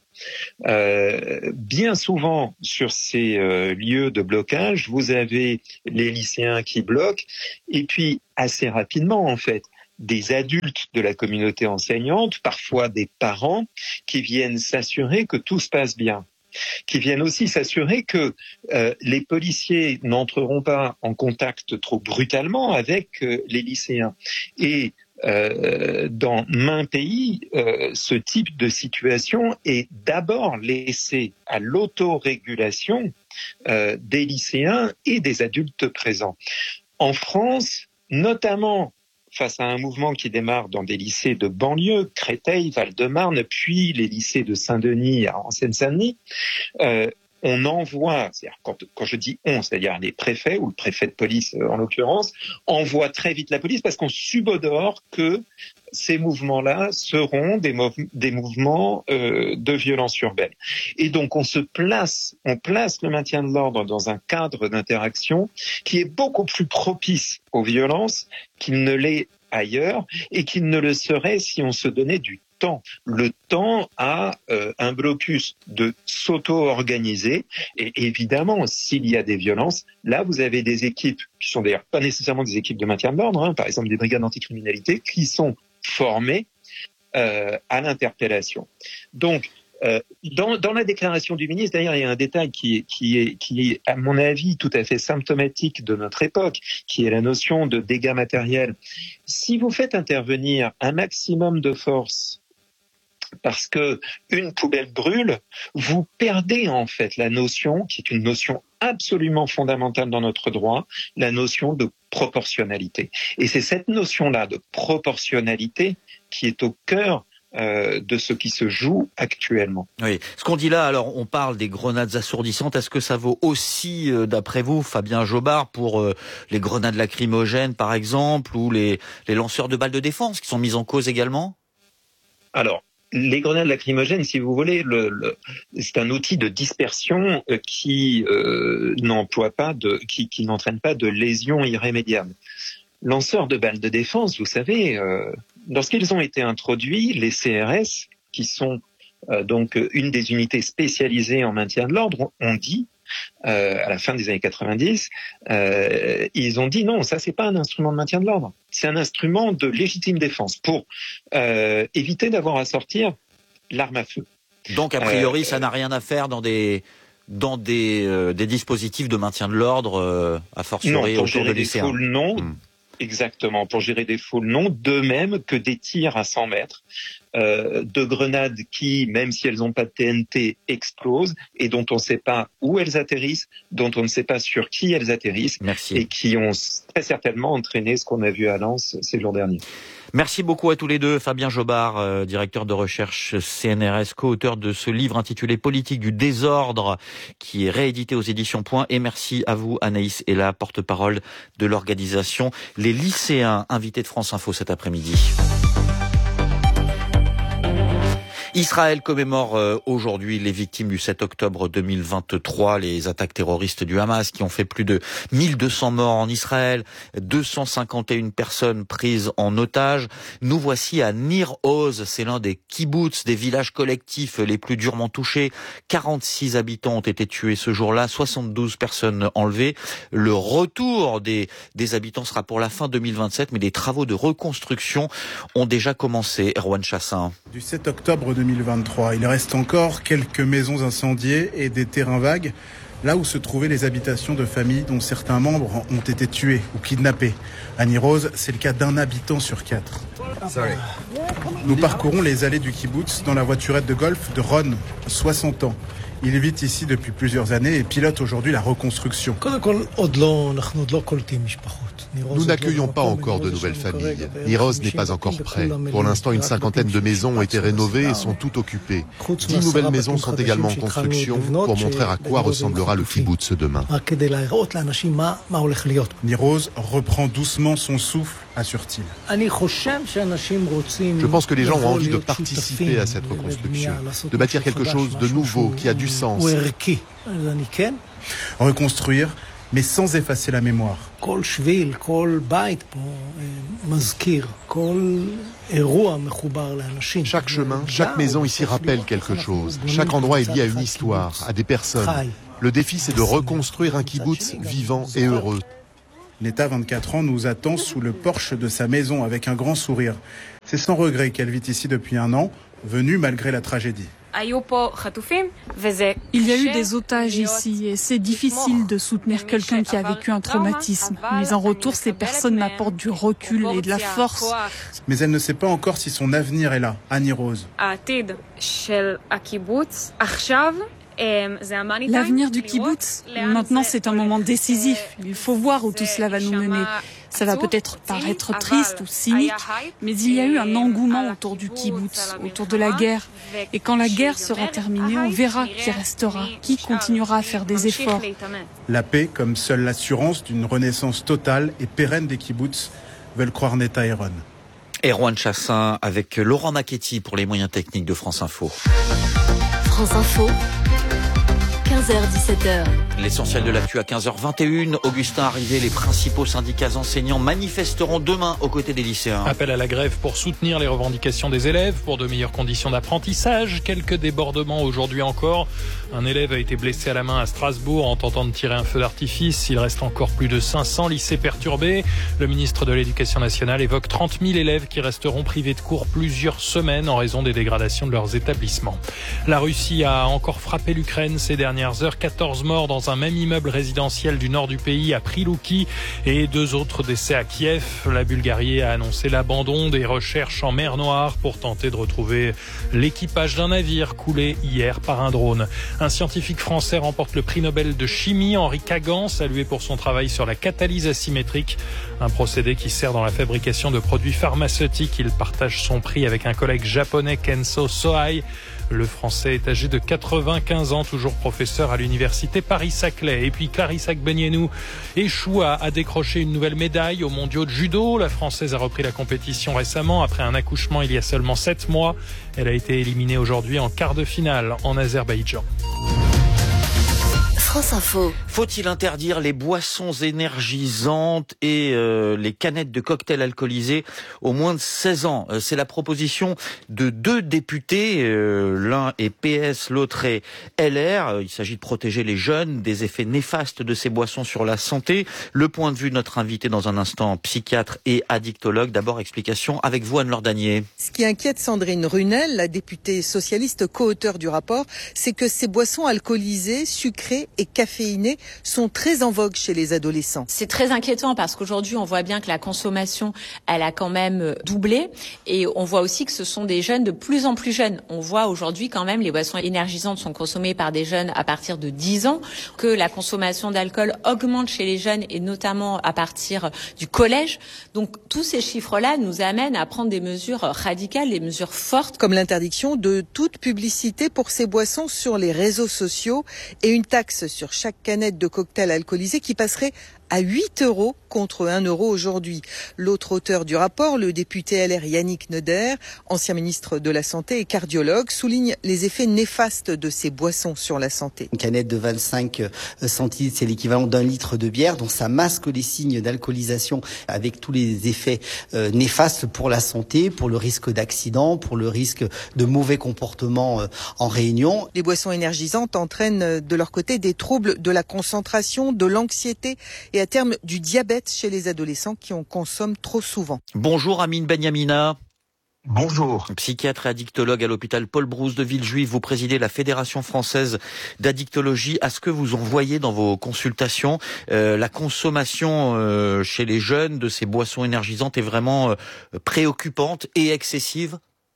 Euh, bien souvent, sur ces euh, lieux de blocage, vous avez les lycéens qui bloquent, et puis assez rapidement, en fait, des adultes de la communauté enseignante, parfois des parents, qui viennent s'assurer que tout se passe bien, qui viennent aussi s'assurer que euh, les policiers n'entreront pas en contact trop brutalement avec euh, les lycéens. Et euh, dans maints pays, euh, ce type de situation est d'abord laissé à l'autorégulation euh, des lycéens et des adultes présents. En France, notamment face à un mouvement qui démarre dans des lycées de banlieue, Créteil, Val-de-Marne, puis les lycées de Saint-Denis en Seine-Saint-Denis, euh, on envoie, c'est-à-dire quand, quand je dis on, c'est-à-dire les préfets, ou le préfet de police en l'occurrence, envoie très vite la police parce qu'on subodore que ces mouvements-là seront des, mov- des mouvements euh, de violence urbaine. Et donc on se place, on place le maintien de l'ordre dans un cadre d'interaction qui est beaucoup plus propice aux violences qu'il ne l'est ailleurs et qu'il ne le serait si on se donnait du temps. Le temps à euh, un blocus de s'auto-organiser. Et évidemment, s'il y a des violences, là vous avez des équipes qui sont d'ailleurs pas nécessairement des équipes de maintien de l'ordre, hein, par exemple des brigades anticriminalité, qui sont formés euh, à l'interpellation. Donc, euh, dans, dans la déclaration du ministre, d'ailleurs, il y a un détail qui est, qui est, qui est, à mon avis, tout à fait symptomatique de notre époque, qui est la notion de dégâts matériels. Si vous faites intervenir un maximum de force parce que une poubelle brûle, vous perdez en fait la notion, qui est une notion absolument fondamentale dans notre droit, la notion de proportionnalité. Et c'est cette notion-là de proportionnalité qui est au cœur euh, de ce qui se joue actuellement. Oui. Ce qu'on dit là, alors on parle des grenades assourdissantes. Est-ce que ça vaut aussi, euh, d'après vous, Fabien Jobard, pour euh, les grenades lacrymogènes, par exemple, ou les, les lanceurs de balles de défense qui sont mis en cause également? Alors, les grenades lacrymogènes, si vous voulez, le, le, c'est un outil de dispersion qui euh, n'emploie pas de, qui, qui n'entraîne pas de lésions irrémédiables. Lanceurs de balles de défense, vous savez, euh, lorsqu'ils ont été introduits, les C R S, qui sont euh, donc une des unités spécialisées en maintien de l'ordre, ont dit, euh, à la fin des années quatre-vingt-dix, euh, ils ont dit non, ça c'est pas un instrument de maintien de l'ordre, c'est un instrument de légitime défense pour euh, éviter d'avoir à sortir l'arme à feu. Donc a priori, euh, ça n'a rien à faire dans des dans des, euh, des dispositifs de maintien de l'ordre, euh, a fortiori autour de lycéens. Foules, non. Mmh. Exactement, pour gérer des foules, non. De même que des tirs à cent mètres, euh, de grenades qui, même si elles n'ont pas de T N T, explosent et dont on ne sait pas où elles atterrissent, dont on ne sait pas sur qui elles atterrissent. Merci. Et qui ont très certainement entraîné ce qu'on a vu à Lens ces jours derniers. Merci beaucoup à tous les deux. Fabien Jobard, euh, directeur de recherche C N R S, co-auteur de ce livre intitulé Politique du désordre, qui est réédité aux éditions Point. Et merci à vous, Anaïs Ella, porte-parole de l'organisation Les Lycéens, invités de France Info cet après-midi. Israël commémore euh, aujourd'hui les victimes du sept octobre deux mille vingt-trois, les attaques terroristes du Hamas qui ont fait plus de mille deux cents morts en Israël, deux cent cinquante et une personnes prises en otage. Nous voici à Nir Oz, c'est l'un des kibbutz, des villages collectifs les plus durement touchés. quarante-six habitants ont été tués ce jour-là, soixante-douze personnes enlevées. Le retour des, des habitants sera pour la fin deux mille vingt-sept, mais les travaux de reconstruction ont déjà commencé. Erwan Chassin. Du sept octobre deux mille vingt-trois, il reste encore quelques maisons incendiées et des terrains vagues, là où se trouvaient les habitations de familles dont certains membres ont été tués ou kidnappés. À Nir Oz, c'est le cas d'un habitant sur quatre. Sorry. Nous parcourons les allées du kibbutz dans la voiturette de golf de Ron, soixante ans. Il vit ici depuis plusieurs années et pilote aujourd'hui la reconstruction. Nous n'accueillons pas encore de nouvelles familles. Niroz n'est pas encore prêt. Pour l'instant, une cinquantaine de maisons ont été rénovées et sont toutes occupées. Dix nouvelles maisons sont également en construction pour montrer à quoi ressemblera le kibboutz demain. Niroz reprend doucement son souffle, assure-t-il. Je pense que les gens ont envie de participer à cette reconstruction, de bâtir quelque chose de nouveau, qui a du sens. Reconstruire, mais sans effacer la mémoire. Chaque chemin, chaque maison ici rappelle quelque chose. Chaque endroit est lié à une histoire, à des personnes. Le défi, c'est de reconstruire un kibboutz vivant et heureux. Neta, vingt-quatre ans, nous attend sous le porche de sa maison avec un grand sourire. C'est sans regret qu'elle vit ici depuis un an, venue malgré la tragédie. Il y a eu des otages ici et c'est difficile de soutenir quelqu'un qui a vécu un traumatisme. Mais en retour, ces personnes m'apportent du recul et de la force. Mais elle ne sait pas encore si son avenir est là, à Niroz. L'avenir du kibboutz, maintenant c'est un moment décisif. Il faut voir où tout cela va nous mener. Ça va peut-être paraître triste ou cynique, mais il y a eu un engouement autour du kibboutz, autour de la guerre. Et quand la guerre sera terminée, on verra qui restera, qui continuera à faire des efforts. La paix, comme seule l'assurance d'une renaissance totale et pérenne des kibboutz, veulent croire Neta et Ron. Erwan Chassin avec Laurent Macchetti pour les moyens techniques de France Info. France Info. quinze heures dix-sept heures. L'essentiel de l'actu à quinze heures vingt et une. Augustin Arrivé, les principaux syndicats enseignants manifesteront demain aux côtés des lycéens. Appel à la grève pour soutenir les revendications des élèves, pour de meilleures conditions d'apprentissage. Quelques débordements aujourd'hui encore. Un élève a été blessé à la main à Strasbourg en tentant de tirer un feu d'artifice. Il reste encore plus de cinq cents lycées perturbés. Le ministre de l'Éducation nationale évoque trente mille élèves qui resteront privés de cours plusieurs semaines en raison des dégradations de leurs établissements. La Russie a encore frappé l'Ukraine ces dernières heures. quatorze morts dans un même immeuble résidentiel du nord du pays à Prilouki et deux autres décès à Kiev. La Bulgarie a annoncé l'abandon des recherches en mer Noire pour tenter de retrouver l'équipage d'un navire coulé hier par un drone. Un scientifique français remporte le prix Nobel de chimie, Henri Kagan, salué pour son travail sur la catalyse asymétrique, un procédé qui sert dans la fabrication de produits pharmaceutiques. Il partage son prix avec un collègue japonais, Kenso Sohai. Le Français est âgé de quatre-vingt-quinze ans, toujours professeur à l'université Paris-Saclay. Et puis Clarissa Agbenienou échoue à, à décrocher une nouvelle médaille aux mondiaux de judo. La Française a repris la compétition récemment après un accouchement il y a seulement sept mois. Elle a été éliminée aujourd'hui en quart de finale en Azerbaïdjan. France Info. Faut-il interdire les boissons énergisantes et euh, les canettes de cocktails alcoolisés aux moins de seize ans? C'est la proposition de deux députés. Euh, l'un est P S, l'autre est L R. Il s'agit de protéger les jeunes des effets néfastes de ces boissons sur la santé. Le point de vue de notre invité dans un instant, psychiatre et addictologue. D'abord, explication avec vous, Anne-Laure Danier. Ce qui inquiète Sandrine Runel, la députée socialiste co-auteure du rapport, c'est que ces boissons alcoolisées, sucrées et caféinés sont très en vogue chez les adolescents. C'est très inquiétant parce qu'aujourd'hui, on voit bien que la consommation, elle a quand même doublé et on voit aussi que ce sont des jeunes de plus en plus jeunes. On voit aujourd'hui quand même les boissons énergisantes sont consommées par des jeunes à partir de dix ans, que la consommation d'alcool augmente chez les jeunes et notamment à partir du collège. Donc tous ces chiffres-là nous amènent à prendre des mesures radicales, des mesures fortes. Comme l'interdiction de toute publicité pour ces boissons sur les réseaux sociaux et une taxe sur chaque canette de cocktail alcoolisé qui passerait à huit euros contre un euro aujourd'hui. L'autre auteur du rapport, le député L R Yannick Neuder, ancien ministre de la Santé et cardiologue, souligne les effets néfastes de ces boissons sur la santé. Une canette de vingt-cinq centilitres, c'est l'équivalent d'un litre de bière, donc ça masque les signes d'alcoolisation avec tous les effets euh, néfastes pour la santé, pour le risque d'accident, pour le risque de mauvais comportement euh, en réunion. Les boissons énergisantes entraînent de leur côté des troubles de la concentration, de l'anxiété et à terme du diabète chez les adolescents qui en consomment trop souvent. Bonjour Amine Benyamina. Bonjour. Psychiatre et addictologue à l'hôpital Paul Brousse de Villejuif, vous présidez la Fédération française d'addictologie. À ce que vous en voyez dans vos consultations, euh, la consommation euh, chez les jeunes de ces boissons énergisantes est vraiment euh, préoccupante et excessive?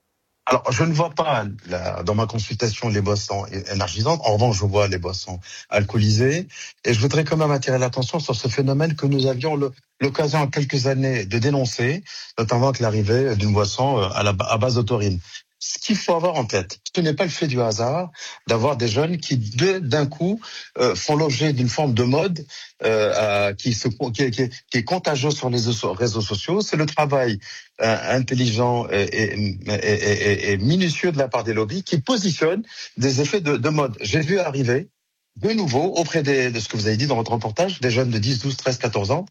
Alors, je ne vois pas là, dans ma consultation les boissons énergisantes. En revanche, je vois les boissons alcoolisées. Et je voudrais quand même attirer l'attention sur ce phénomène que nous avions le, l'occasion en quelques années de dénoncer, notamment avec l'arrivée d'une boisson à, la, à base de taurine. Ce qu'il faut avoir en tête, ce n'est pas le fait du hasard d'avoir des jeunes qui, d'un coup, euh, font l'objet d'une forme de mode euh, euh, qui, se, qui, qui, qui est contagieuse sur les réseaux sociaux. C'est le travail euh, intelligent et, et, et, et, et minutieux de la part des lobbies qui positionnent des effets de, de mode. J'ai vu arriver de nouveau auprès des, de ce que vous avez dit dans votre reportage, des jeunes de dix, douze, treize, quatorze ans,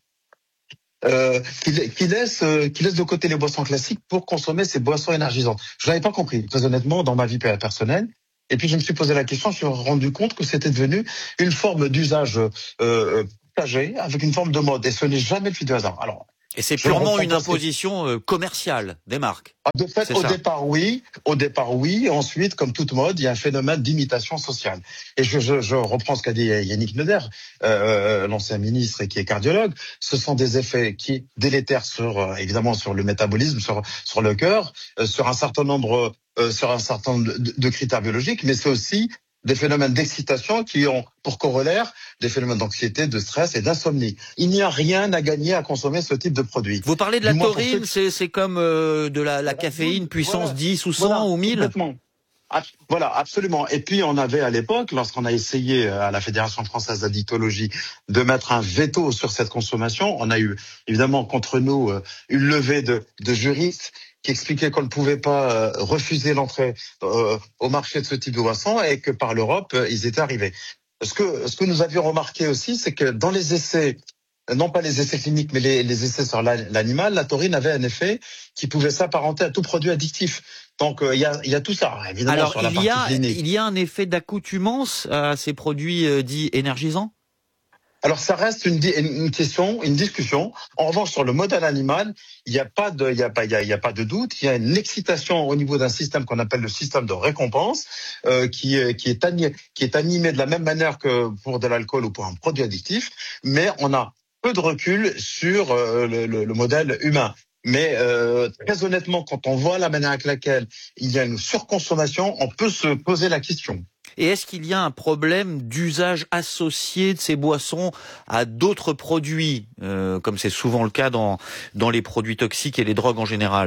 Euh, qui, qui laisse euh, qui laisse de côté les boissons classiques pour consommer ces boissons énergisantes. Je l'avais pas compris, très honnêtement, dans ma vie personnelle. Et puis je me suis posé la question, je me suis rendu compte que c'était devenu une forme d'usage euh, partagé avec une forme de mode. Et ce n'est jamais le fait du hasard. Alors, et c'est purement une imposition euh, commerciale des marques. De fait, au départ, oui. Au départ, oui. Ensuite, comme toute mode, il y a un phénomène d'imitation sociale. Et je, je, je reprends ce qu'a dit Yannick Neuder, euh, l'ancien ministre et qui est cardiologue. Ce sont des effets qui délétèrent sur, euh, évidemment, sur le métabolisme, sur, sur le cœur, euh, sur un certain nombre, euh, sur un certain nombre de, de critères biologiques, mais c'est aussi des phénomènes d'excitation qui ont pour corollaire des phénomènes d'anxiété, de stress et d'insomnie. Il n'y a rien à gagner à consommer ce type de produit. Vous parlez de la taurine, que... c'est, c'est comme euh, de la, la caféine puissance voilà. dix ou cent voilà, ou mille complètement. Voilà, absolument. Et puis on avait à l'époque, lorsqu'on a essayé à la Fédération française d'addictologie de mettre un veto sur cette consommation, on a eu évidemment contre nous une levée de, de juristes qui expliquait qu'on ne pouvait pas euh, refuser l'entrée euh, au marché de ce type de boisson et que par l'Europe, euh, ils étaient arrivés. Ce que, ce que nous avions remarqué aussi, c'est que dans les essais, non pas les essais cliniques, mais les, les essais sur l'animal, la taurine avait un effet qui pouvait s'apparenter à tout produit addictif. Donc il euh, y, a, y a tout ça, évidemment, alors, sur la il partie y a, clinique. Il y a un effet d'accoutumance à ces produits euh, dits énergisants ? Alors ça reste une, une question, une discussion. En revanche, sur le modèle animal, il n'y a pas de, il y a pas, il y a, il y a pas de doute. Il y a une excitation au niveau d'un système qu'on appelle le système de récompense, euh, qui est, qui est animé, qui est animé de la même manière que pour de l'alcool ou pour un produit addictif, mais on a peu de recul sur euh, le, le, le modèle humain. Mais euh, très honnêtement, quand on voit la manière avec laquelle il y a une surconsommation, on peut se poser la question. Et est-ce qu'il y a un problème d'usage associé de ces boissons à d'autres produits, euh, comme c'est souvent le cas dans, dans les produits toxiques et les drogues en général ?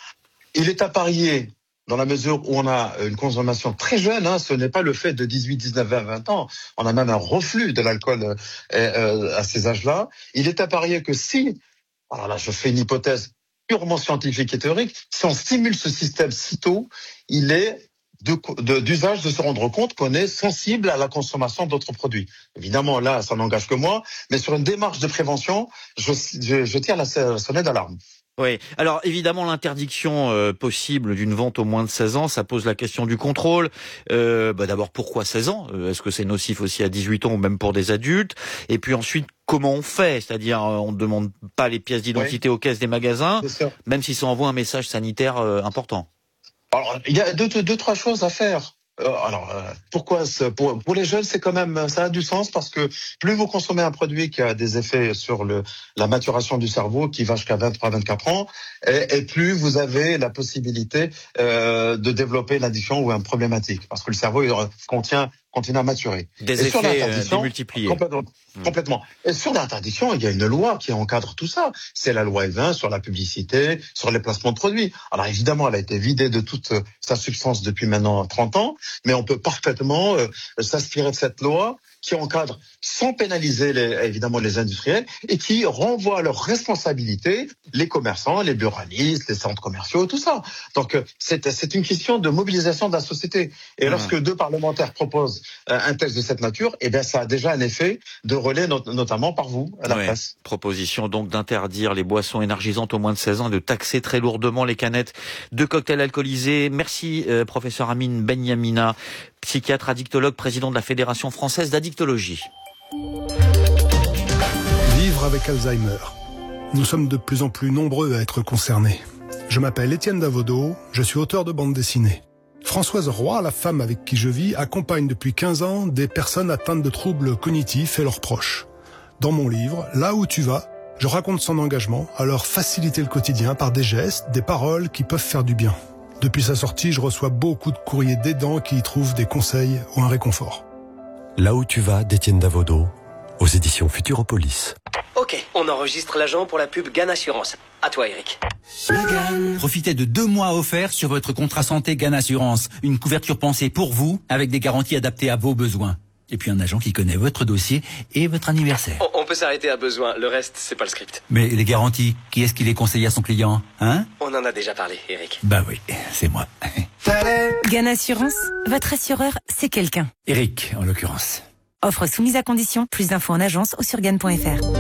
Il est à parier, dans la mesure où on a une consommation très jeune, hein, ce n'est pas le fait de dix-huit, dix-neuf, vingt, vingt ans, on a même un reflux de l'alcool euh, euh, à ces âges-là. Il est à parier que si, alors là je fais une hypothèse purement scientifique et théorique, si on stimule ce système si tôt, il est De, de, d'usage de se rendre compte qu'on est sensible à la consommation d'autres produits. Évidemment, là, ça n'engage que moi, mais sur une démarche de prévention, je, je, je tire la, la sonnette d'alarme. Oui. Alors évidemment, l'interdiction euh, possible d'une vente au moins de seize ans, ça pose la question du contrôle. Euh, bah d'abord, pourquoi seize ans ? Est-ce que c'est nocif aussi à dix-huit ans ou même pour des adultes ? Et puis ensuite, comment on fait ? C'est-à-dire, on ne demande pas les pièces d'identité oui. aux caisses des magasins, même si ça envoie un message sanitaire euh, important. Alors, il y a deux, deux, deux trois choses à faire. Euh, alors, euh, pourquoi ce, pour, pour les jeunes, c'est quand même, ça a du sens parce que plus vous consommez un produit qui a des effets sur le, la maturation du cerveau, qui va jusqu'à vingt-trois, vingt-quatre ans, et, et plus vous avez la possibilité euh, de développer l'addiction ou une problématique, parce que le cerveau il contient continue à maturer. Des et effets euh, démultipliés. Complètement, mmh. complètement. Et sur l'interdiction, il y a une loi qui encadre tout ça. C'est la loi E vingt sur la publicité, sur les placements de produits. Alors évidemment, elle a été vidée de toute sa substance depuis maintenant trente ans, mais on peut parfaitement euh, s'inspirer de cette loi qui encadre sans pénaliser les, évidemment les industriels et qui renvoie à leurs responsabilités les commerçants, les buralistes, les centres commerciaux, tout ça. Donc c'est, c'est une question de mobilisation de la société. Et mmh. lorsque deux parlementaires proposent un texte de cette nature, eh bien ça a déjà un effet de relais, not- notamment par vous, à la ouais. presse. Proposition donc d'interdire les boissons énergisantes au moins de seize ans, de taxer très lourdement les canettes de cocktails alcoolisés. Merci euh, professeur Amine Benyamina, psychiatre addictologue, président de la Fédération française d'addictologie. Vivre avec Alzheimer. Nous sommes de plus en plus nombreux à être concernés. Je m'appelle Étienne Davodo, je suis auteur de bande dessinée. Françoise Roy, la femme avec qui je vis, accompagne depuis quinze ans des personnes atteintes de troubles cognitifs et leurs proches. Dans mon livre, Là où tu vas, je raconte son engagement à leur faciliter le quotidien par des gestes, des paroles qui peuvent faire du bien. Depuis sa sortie, je reçois beaucoup de courriers d'aidants qui y trouvent des conseils ou un réconfort. Là où tu vas, d'Étienne Davodo, aux éditions Futuropolis. Ok, on enregistre l'agent pour la pub Gann Assurance. À toi, Eric. Profitez de deux mois offerts sur votre contrat santé Gann Assurance. Une couverture pensée pour vous, avec des garanties adaptées à vos besoins. Et puis un agent qui connaît votre dossier et votre anniversaire. On, on peut s'arrêter à besoin, le reste, c'est pas le script. Mais les garanties, qui est-ce qui les conseille à son client, hein? On en a déjà parlé, Eric. Bah oui, c'est moi. Gann Assurance, votre assureur, c'est quelqu'un. Eric, en l'occurrence. Offre soumise à condition. Plus d'infos en agence ou sur gann point f r.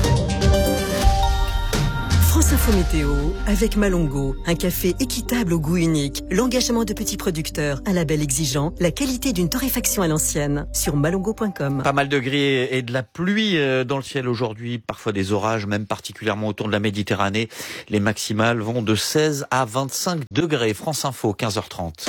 France Info Météo avec Malongo, un café équitable au goût unique, l'engagement de petits producteurs, un label exigeant, la qualité d'une torréfaction à l'ancienne, sur malongo point com. Pas mal de gris et de la pluie dans le ciel aujourd'hui, parfois des orages, même particulièrement autour de la Méditerranée. Les maximales vont de seize à vingt-cinq degrés. France Info, quinze heures trente.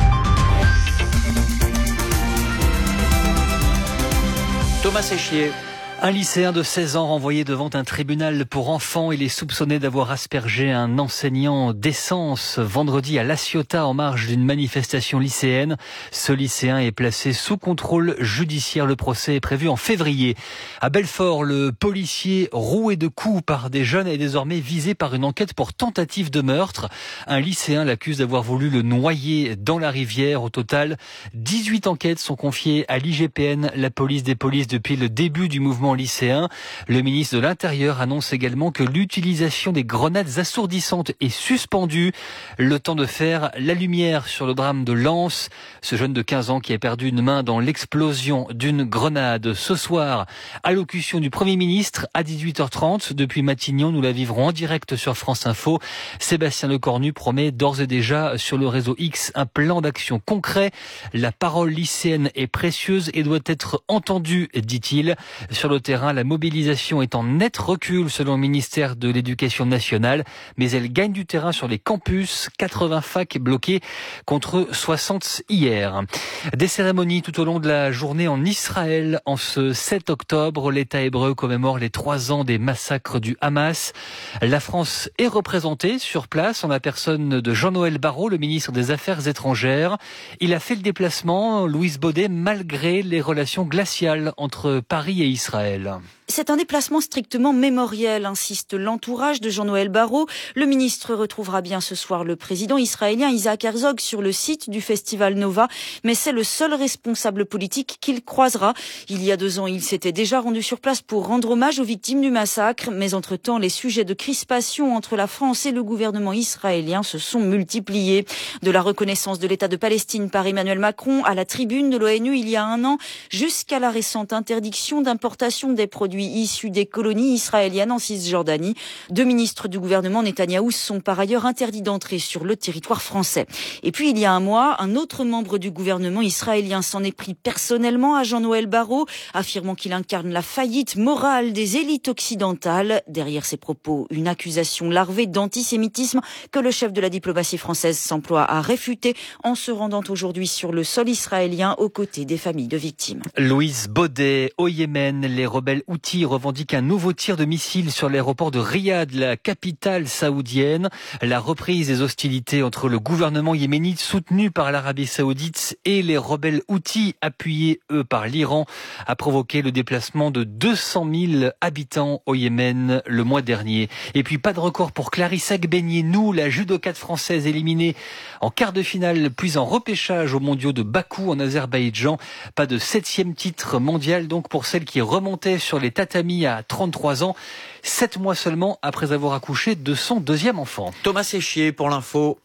Thomas Séchier. Un lycéen de seize ans renvoyé devant un tribunal pour enfants. Il est soupçonné d'avoir aspergé un enseignant d'essence vendredi à La Ciotat en marge d'une manifestation lycéenne. Ce lycéen est placé sous contrôle judiciaire. Le procès est prévu en février. À Belfort, le policier roué de coups par des jeunes est désormais visé par une enquête pour tentative de meurtre. Un lycéen l'accuse d'avoir voulu le noyer dans la rivière. Au total, dix-huit enquêtes sont confiées à l'I G P N, la police des polices, depuis le début du mouvement lycéen. Le ministre de l'Intérieur annonce également que l'utilisation des grenades assourdissantes est suspendue. Le temps de faire la lumière sur le drame de Lens. Ce jeune de quinze ans qui a perdu une main dans l'explosion d'une grenade. Ce soir, allocution du Premier ministre à dix-huit heures trente. Depuis Matignon, nous la vivrons en direct sur France Info. Sébastien Lecornu promet d'ores et déjà sur le réseau X un plan d'action concret. La parole lycéenne est précieuse et doit être entendue, dit-il. Sur le terrain, la mobilisation est en net recul selon le ministère de l'Éducation nationale, mais elle gagne du terrain sur les campus. quatre-vingts facs bloqués contre soixante hier. Des cérémonies tout au long de la journée en Israël. En ce sept octobre, l'État hébreu commémore les trois ans des massacres du Hamas. La France est représentée sur place en la personne de Jean-Noël Barrot, le ministre des Affaires étrangères. Il a fait le déplacement, Louise Baudet, malgré les relations glaciales entre Paris et Israël. C'est un déplacement strictement mémoriel, insiste l'entourage de Jean-Noël Barrot. Le ministre retrouvera bien ce soir le président israélien Isaac Herzog sur le site du festival Nova, mais c'est le seul responsable politique qu'il croisera. Il y a deux ans, il s'était déjà rendu sur place pour rendre hommage aux victimes du massacre, mais entre-temps, les sujets de crispation entre la France et le gouvernement israélien se sont multipliés. De la reconnaissance de l'État de Palestine par Emmanuel Macron à la tribune de l'ONU il y a un an, jusqu'à la récente interdiction d'importation des produits issus des colonies israéliennes en Cisjordanie. Deux ministres du gouvernement Netanyahou sont par ailleurs interdits d'entrer sur le territoire français. Et puis il y a un mois, un autre membre du gouvernement israélien s'en est pris personnellement à Jean-Noël Barrot, affirmant qu'il incarne la faillite morale des élites occidentales. Derrière ces propos, une accusation larvée d'antisémitisme que le chef de la diplomatie française s'emploie à réfuter en se rendant aujourd'hui sur le sol israélien aux côtés des familles de victimes. Louise Baudet, au Yémen, les rebelles Houthis revendique un nouveau tir de missile sur l'aéroport de Riyad, la capitale saoudienne. La reprise des hostilités entre le gouvernement yéménite soutenu par l'Arabie saoudite et les rebelles Houthis appuyés eux par l'Iran a provoqué le déplacement de deux cent mille habitants au Yémen le mois dernier. Et puis pas de record pour Clarissa Gbegnenou, la judokate française éliminée en quart de finale puis en repêchage aux mondiaux de Bakou en Azerbaïdjan. Pas de septième titre mondial donc pour celle qui remontait sur les tatami à trente-trois ans, sept mois seulement après avoir accouché de son deuxième enfant. Thomas Séchier pour l'info.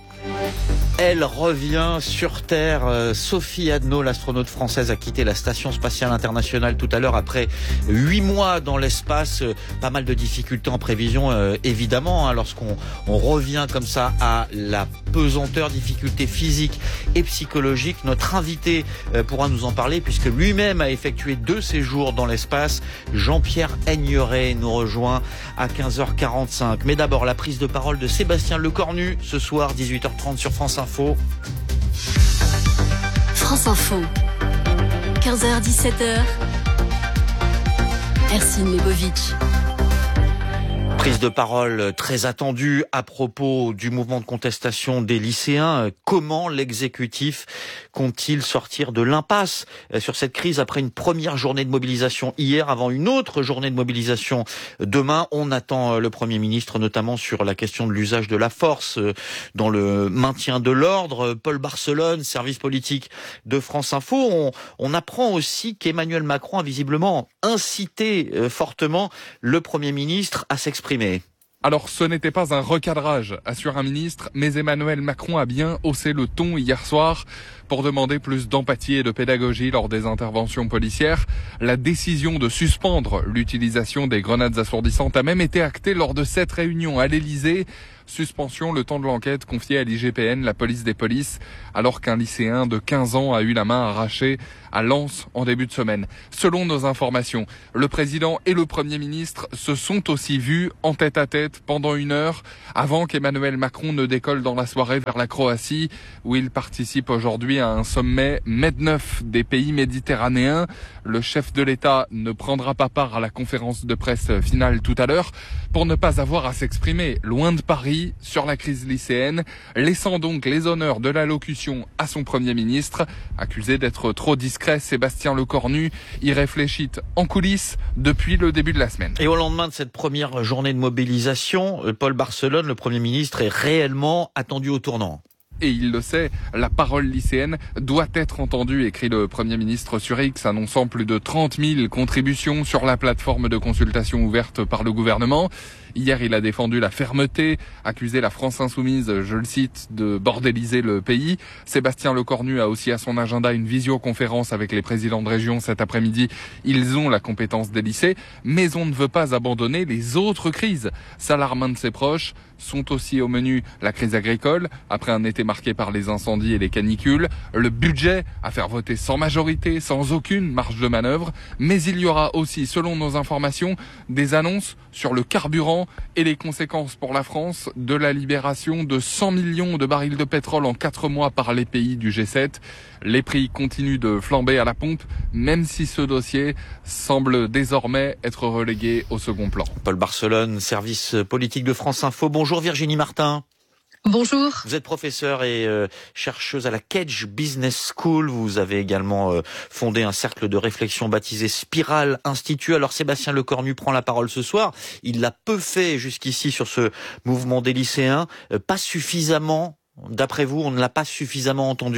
Elle revient sur Terre. Sophie Adno, l'astronaute française, a quitté la Station spatiale internationale tout à l'heure après huit mois dans l'espace. Pas mal de difficultés en prévision, euh, évidemment, hein, lorsqu'on on revient comme ça à la pesanteur, difficultés physiques et psychologiques. Notre invité euh, pourra nous en parler puisque lui-même a effectué deux séjours dans l'espace. Jean-Pierre Aigneret nous rejoint à quinze heures quarante-cinq. Mais d'abord, la prise de parole de Sébastien Lecornu ce soir, dix-huit heures trente sur France Info. France Info, quinze heures dix-sept heures, Ercine Lebovitch. Prise de parole très attendue à propos du mouvement de contestation des lycéens. Comment l'exécutif compte-t-il sortir de l'impasse sur cette crise après une première journée de mobilisation hier, avant une autre journée de mobilisation demain? On attend le Premier ministre notamment sur la question de l'usage de la force dans le maintien de l'ordre. Paul Barcelone, service politique de France Info. On, on apprend aussi qu'Emmanuel Macron a visiblement incité fortement le Premier ministre à s'exprimer. Alors ce n'était pas un recadrage, assure un ministre, mais Emmanuel Macron a bien haussé le ton hier soir pour demander plus d'empathie et de pédagogie lors des interventions policières. La décision de suspendre l'utilisation des grenades assourdissantes a même été actée lors de cette réunion à l'Élysée. Suspension le temps de l'enquête confiée à l'I G P N, la police des polices, alors qu'un lycéen de quinze ans a eu la main arrachée à Lens en début de semaine. Selon nos informations, le président et le Premier ministre se sont aussi vus en tête à tête pendant une heure avant qu'Emmanuel Macron ne décolle dans la soirée vers la Croatie, où il participe aujourd'hui à un sommet Med-neuf des pays méditerranéens. Le chef de l'État ne prendra pas part à la conférence de presse finale tout à l'heure pour ne pas avoir à s'exprimer loin de Paris sur la crise lycéenne, laissant donc les honneurs de l'allocution à son Premier ministre. Accusé d'être trop discret, Sébastien Lecornu y réfléchit en coulisses depuis le début de la semaine. Et au lendemain de cette première journée de mobilisation, Paul Barcelone, le Premier ministre, est réellement attendu au tournant. Et il le sait, la parole lycéenne doit être entendue, écrit le Premier ministre sur X, annonçant plus de trente mille contributions sur la plateforme de consultation ouverte par le gouvernement. Hier, il a défendu la fermeté, accusé la France Insoumise, je le cite, de bordéliser le pays. Sébastien Lecornu a aussi à son agenda une visioconférence avec les présidents de région cet après-midi. Ils ont la compétence des lycées, mais on ne veut pas abandonner les autres crises. S'alarme un de ses proches. Sont aussi au menu la crise agricole, après un été marqué par les incendies et les canicules, le budget à faire voter sans majorité, sans aucune marge de manœuvre, mais il y aura aussi, selon nos informations, des annonces sur le carburant et les conséquences pour la France de la libération de cent millions de barils de pétrole en quatre mois par les pays du G sept. Les prix continuent de flamber à la pompe, même si ce dossier semble désormais être relégué au second plan. Paul Barcelone, service politique de France Info. Bonjour Virginie Martin. Bonjour. Vous êtes professeure et euh, chercheuse à la Cage Business School. Vous avez également euh, fondé un cercle de réflexion baptisé Spirale Institut. Alors Sébastien Lecornu prend la parole ce soir. Il l'a peu fait jusqu'ici sur ce mouvement des lycéens. Euh, pas suffisamment, d'après vous, on ne l'a pas suffisamment entendu ?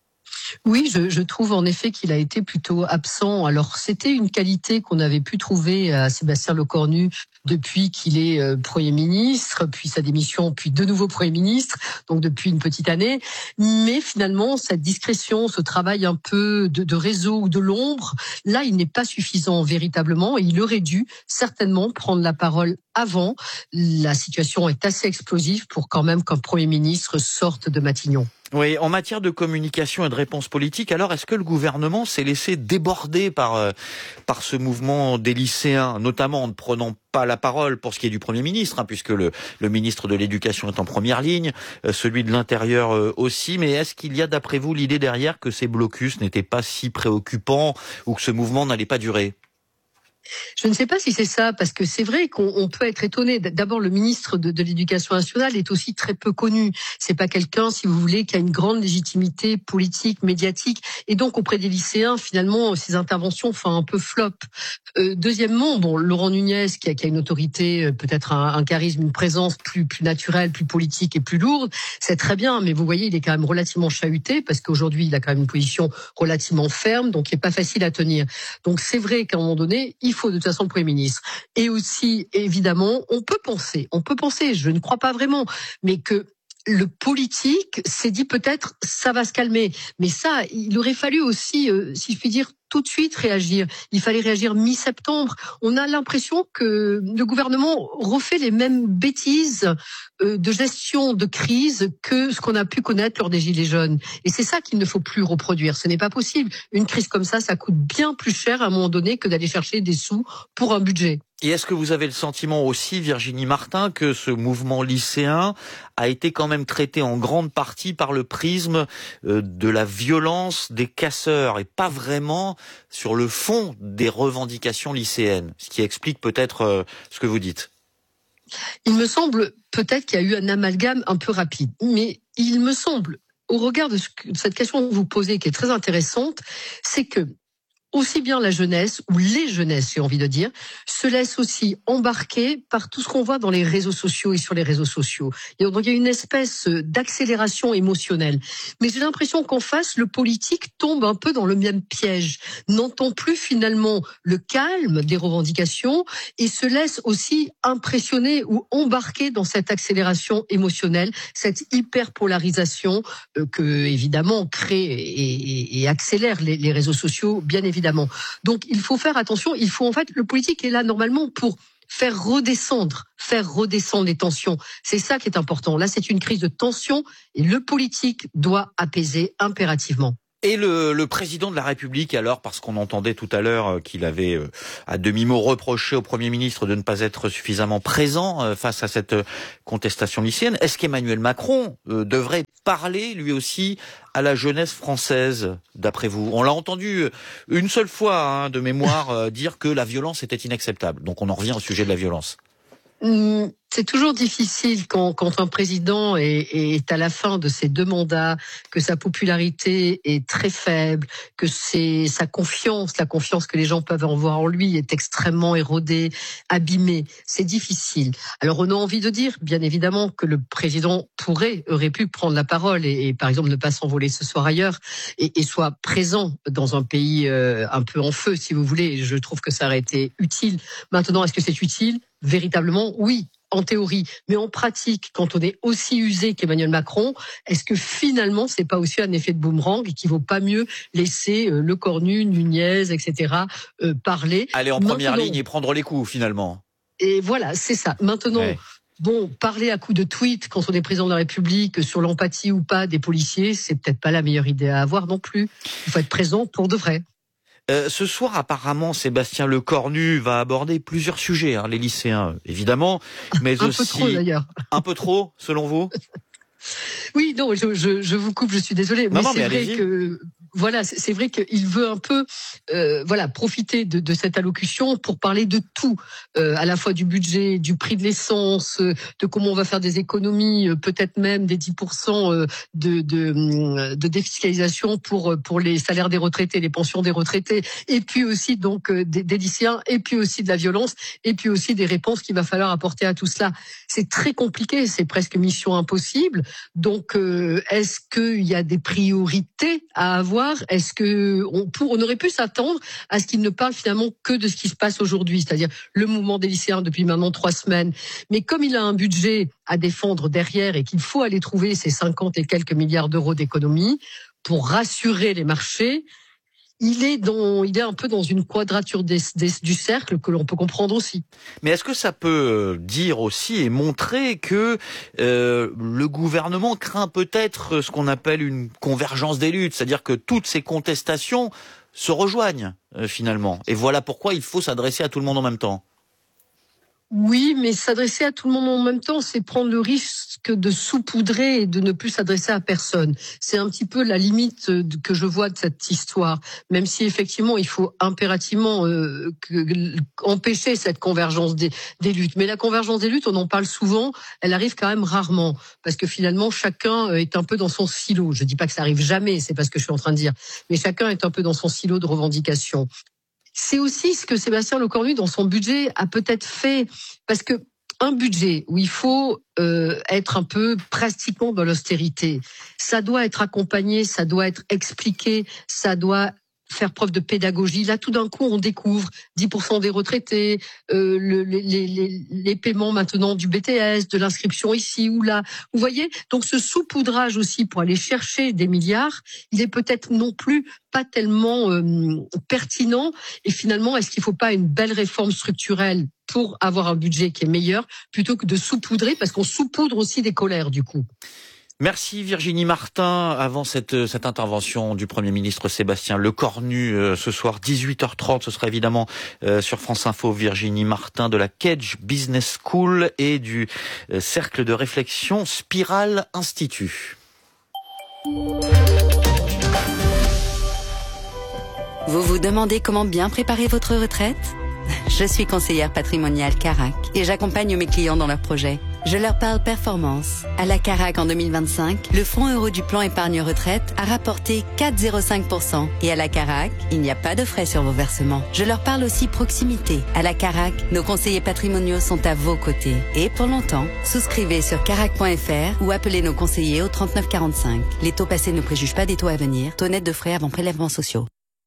Oui, je, je trouve en effet qu'il a été plutôt absent. Alors, c'était une qualité qu'on avait pu trouver à Sébastien Lecornu depuis qu'il est euh, Premier ministre, puis sa démission, puis de nouveau Premier ministre, donc depuis une petite année. Mais finalement, cette discrétion, ce travail un peu de, de réseau ou de l'ombre, là, il n'est pas suffisant véritablement et il aurait dû certainement prendre la parole avant. La situation est assez explosive pour quand même qu'un Premier ministre sorte de Matignon. Oui, en matière de communication et de réponse politique, alors est-ce que le gouvernement s'est laissé déborder par euh, par ce mouvement des lycéens, notamment en ne prenant pas la parole pour ce qui est du Premier ministre, hein, puisque le, le ministre de l'Éducation est en première ligne, euh, celui de l'Intérieur euh, aussi, mais est-ce qu'il y a d'après vous l'idée derrière que ces blocus n'étaient pas si préoccupants ou que ce mouvement n'allait pas durer ? Je ne sais pas si c'est ça, parce que c'est vrai qu'on on peut être étonné. D'abord, le ministre de, de l'Éducation nationale est aussi très peu connu. C'est pas quelqu'un, si vous voulez, qui a une grande légitimité politique, médiatique, et donc auprès des lycéens, finalement, ses interventions font un peu flop. Euh, deuxièmement, bon, Laurent Nunez, qui a, qui a une autorité, peut-être un, un charisme, une présence plus, plus naturelle, plus politique et plus lourde, c'est très bien. Mais vous voyez, il est quand même relativement chahuté, parce qu'aujourd'hui, il a quand même une position relativement ferme, donc il n'est pas facile à tenir. Donc c'est vrai qu'à un moment donné, il faut de toute façon le Premier ministre. Et aussi, évidemment, on peut penser, on peut penser, je ne crois pas vraiment, mais que le politique s'est dit peut-être ça va se calmer. Mais ça, il aurait fallu aussi, euh, si je puis dire, tout de suite réagir. Il fallait réagir mi-septembre. On a l'impression que le gouvernement refait les mêmes bêtises euh, de gestion de crise que ce qu'on a pu connaître lors des Gilets jaunes. Et c'est ça qu'il ne faut plus reproduire. Ce n'est pas possible. Une crise comme ça, ça coûte bien plus cher à un moment donné que d'aller chercher des sous pour un budget. Et est-ce que vous avez le sentiment aussi, Virginie Martin, que ce mouvement lycéen a été quand même traité en grande partie par le prisme de la violence des casseurs et pas vraiment sur le fond des revendications lycéennes, ce qui explique peut-être ce que vous dites? Il me semble peut-être qu'il y a eu un amalgame un peu rapide, mais il me semble, au regard de, ce que, de cette question que vous posez, qui est très intéressante, c'est que aussi bien la jeunesse, ou les jeunesses, j'ai envie de dire, se laissent aussi embarquer par tout ce qu'on voit dans les réseaux sociaux et sur les réseaux sociaux. Et donc il y a une espèce d'accélération émotionnelle. Mais j'ai l'impression qu'en face, le politique tombe un peu dans le même piège, n'entend plus finalement le calme des revendications et se laisse aussi impressionner ou embarquer dans cette accélération émotionnelle, cette hyperpolarisation euh, que, évidemment, crée et, et, et accélère les, les réseaux sociaux, bien évidemment. Évidemment. Donc, il faut faire attention. Il faut, en fait, le politique est là normalement pour faire redescendre, faire redescendre les tensions. C'est ça qui est important. Là, c'est une crise de tension et le politique doit apaiser impérativement. Et le, le président de la République, alors, parce qu'on entendait tout à l'heure qu'il avait euh, à demi-mot reproché au Premier ministre de ne pas être suffisamment présent euh, face à cette contestation lycéenne, est-ce qu'Emmanuel Macron euh, devrait parler, lui aussi, à la jeunesse française, d'après vous? On l'a entendu une seule fois, hein, de mémoire, euh, dire que la violence était inacceptable. Donc on en revient au sujet de la violence. C'est toujours difficile quand, quand un président est, est à la fin de ses deux mandats, que sa popularité est très faible, que c'est sa confiance, la confiance que les gens peuvent avoir en lui est extrêmement érodée, abîmée. C'est difficile. Alors on a envie de dire, bien évidemment, que le président pourrait, aurait pu prendre la parole et, et par exemple ne pas s'envoler ce soir ailleurs et, et soit présent dans un pays euh, un peu en feu, si vous voulez. Je trouve que ça aurait été utile. Maintenant, est-ce que c'est utile? Véritablement, oui, en théorie. Mais en pratique, quand on est aussi usé qu'Emmanuel Macron, est-ce que finalement, c'est pas aussi un effet de boomerang et qu'il vaut pas mieux laisser euh, Le Cornu, Nunez, et cetera euh, parler? Aller en première Maintenant, ligne et prendre les coups, finalement. Et voilà, c'est ça. Maintenant, ouais. Bon, parler à coups de tweet quand on est président de la République sur l'empathie ou pas des policiers, c'est peut-être pas la meilleure idée à avoir non plus. Il faut être présent pour de vrai. Euh, ce soir, apparemment, Sébastien Lecornu va aborder plusieurs sujets, hein, les lycéens, évidemment, mais un aussi... Un peu trop, d'ailleurs. Un peu trop, selon vous? Oui, non, je, je, je vous coupe, je suis désolée, mais, non, mais c'est vrai que... Voilà, c'est vrai qu'il veut un peu, euh, voilà, profiter de, de cette allocution pour parler de tout, euh, à la fois du budget, du prix de l'essence, euh, de comment on va faire des économies, euh, peut-être même des dix pour cent de, de, de défiscalisation pour pour les salaires des retraités, les pensions des retraités, et puis aussi donc euh, des, des lycéens, et puis aussi de la violence, et puis aussi des réponses qu'il va falloir apporter à tout cela. C'est très compliqué, c'est presque mission impossible. Donc, euh, est-ce qu'il y a des priorités à avoir? Est-ce que on, pour, on aurait pu s'attendre à ce qu'il ne parle finalement que de ce qui se passe aujourd'hui, c'est-à-dire le mouvement des lycéens depuis maintenant trois semaines. Mais comme il a un budget à défendre derrière et qu'il faut aller trouver ces cinquante et quelques milliards d'euros d'économies pour rassurer les marchés, il est dans, il est un peu dans une quadrature des, des, du cercle que l'on peut comprendre aussi. Mais est-ce que ça peut dire aussi et montrer que euh, le gouvernement craint peut-être ce qu'on appelle une convergence des luttes, c'est-à-dire que toutes ces contestations se rejoignent euh, finalement. Et voilà pourquoi il faut s'adresser à tout le monde en même temps. Oui, mais s'adresser à tout le monde en même temps, c'est prendre le risque de saupoudrer et de ne plus s'adresser à personne. C'est un petit peu la limite que je vois de cette histoire, même si effectivement il faut impérativement euh, que, empêcher cette convergence des, des luttes. Mais la convergence des luttes, on en parle souvent, elle arrive quand même rarement, parce que finalement chacun est un peu dans son silo. Je dis pas que ça arrive jamais, c'est pas ce que je suis en train de dire, mais chacun est un peu dans son silo de revendication. C'est aussi ce que Sébastien Lecornu, dans son budget, a peut-être fait, parce que un budget où il faut euh, être un peu pratiquement dans l'austérité, ça doit être accompagné, ça doit être expliqué, ça doit faire preuve de pédagogie. Là, tout d'un coup, on découvre dix pour cent des retraités, euh, le, les, les, les paiements maintenant du B T S, de l'inscription ici ou là. Vous voyez? Donc, ce saupoudrage aussi pour aller chercher des milliards, il est peut-être non plus pas tellement euh, pertinent. Et finalement, est-ce qu'il ne faut pas une belle réforme structurelle pour avoir un budget qui est meilleur, plutôt que de saupoudrer, parce qu'on saupoudre aussi des colères, du coup. Merci Virginie Martin. Avant cette, cette intervention du Premier ministre Sébastien Lecornu, euh, ce soir dix-huit heures trente, ce sera évidemment euh, sur France Info, Virginie Martin de la Kedge Business School et du euh, cercle de réflexion Spiral Institut. Vous vous demandez comment bien préparer votre retraite ? Je suis conseillère patrimoniale Carac et j'accompagne mes clients dans leurs projets. Je leur parle performance. À la Carac en deux mille vingt-cinq, le fonds euro du plan épargne retraite a rapporté quatre virgule zéro cinq pour cent. Et à la Carac, il n'y a pas de frais sur vos versements. Je leur parle aussi proximité. À la Carac, nos conseillers patrimoniaux sont à vos côtés. Et pour longtemps, souscrivez sur carac point f r ou appelez nos conseillers au trente-neuf quarante-cinq. Les taux passés ne préjugent pas des taux à venir. Taux net de frais avant prélèvements sociaux.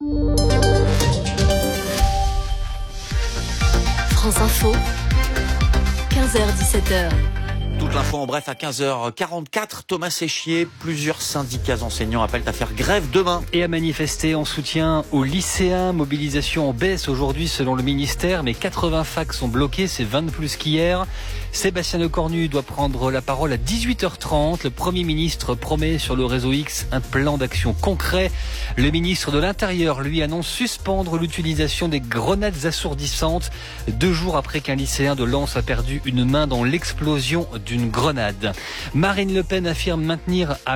France Info, quinze heures dix-sept heures. Toute l'info en bref à quinze heures quarante-quatre. Thomas Séchier, plusieurs syndicats enseignants appellent à faire grève demain. Et à manifester en soutien aux lycéens. Mobilisation en baisse aujourd'hui selon le ministère, mais quatre-vingts facs sont bloqués, c'est vingt de plus qu'hier. Sébastien Lecornu doit prendre la parole à dix-huit heures trente. Le Premier ministre promet sur le réseau X un plan d'action concret. Le ministre de l'Intérieur, lui, annonce suspendre l'utilisation des grenades assourdissantes deux jours après qu'un lycéen de Lens a perdu une main dans l'explosion d'une grenade. Marine Le Pen affirme maintenir à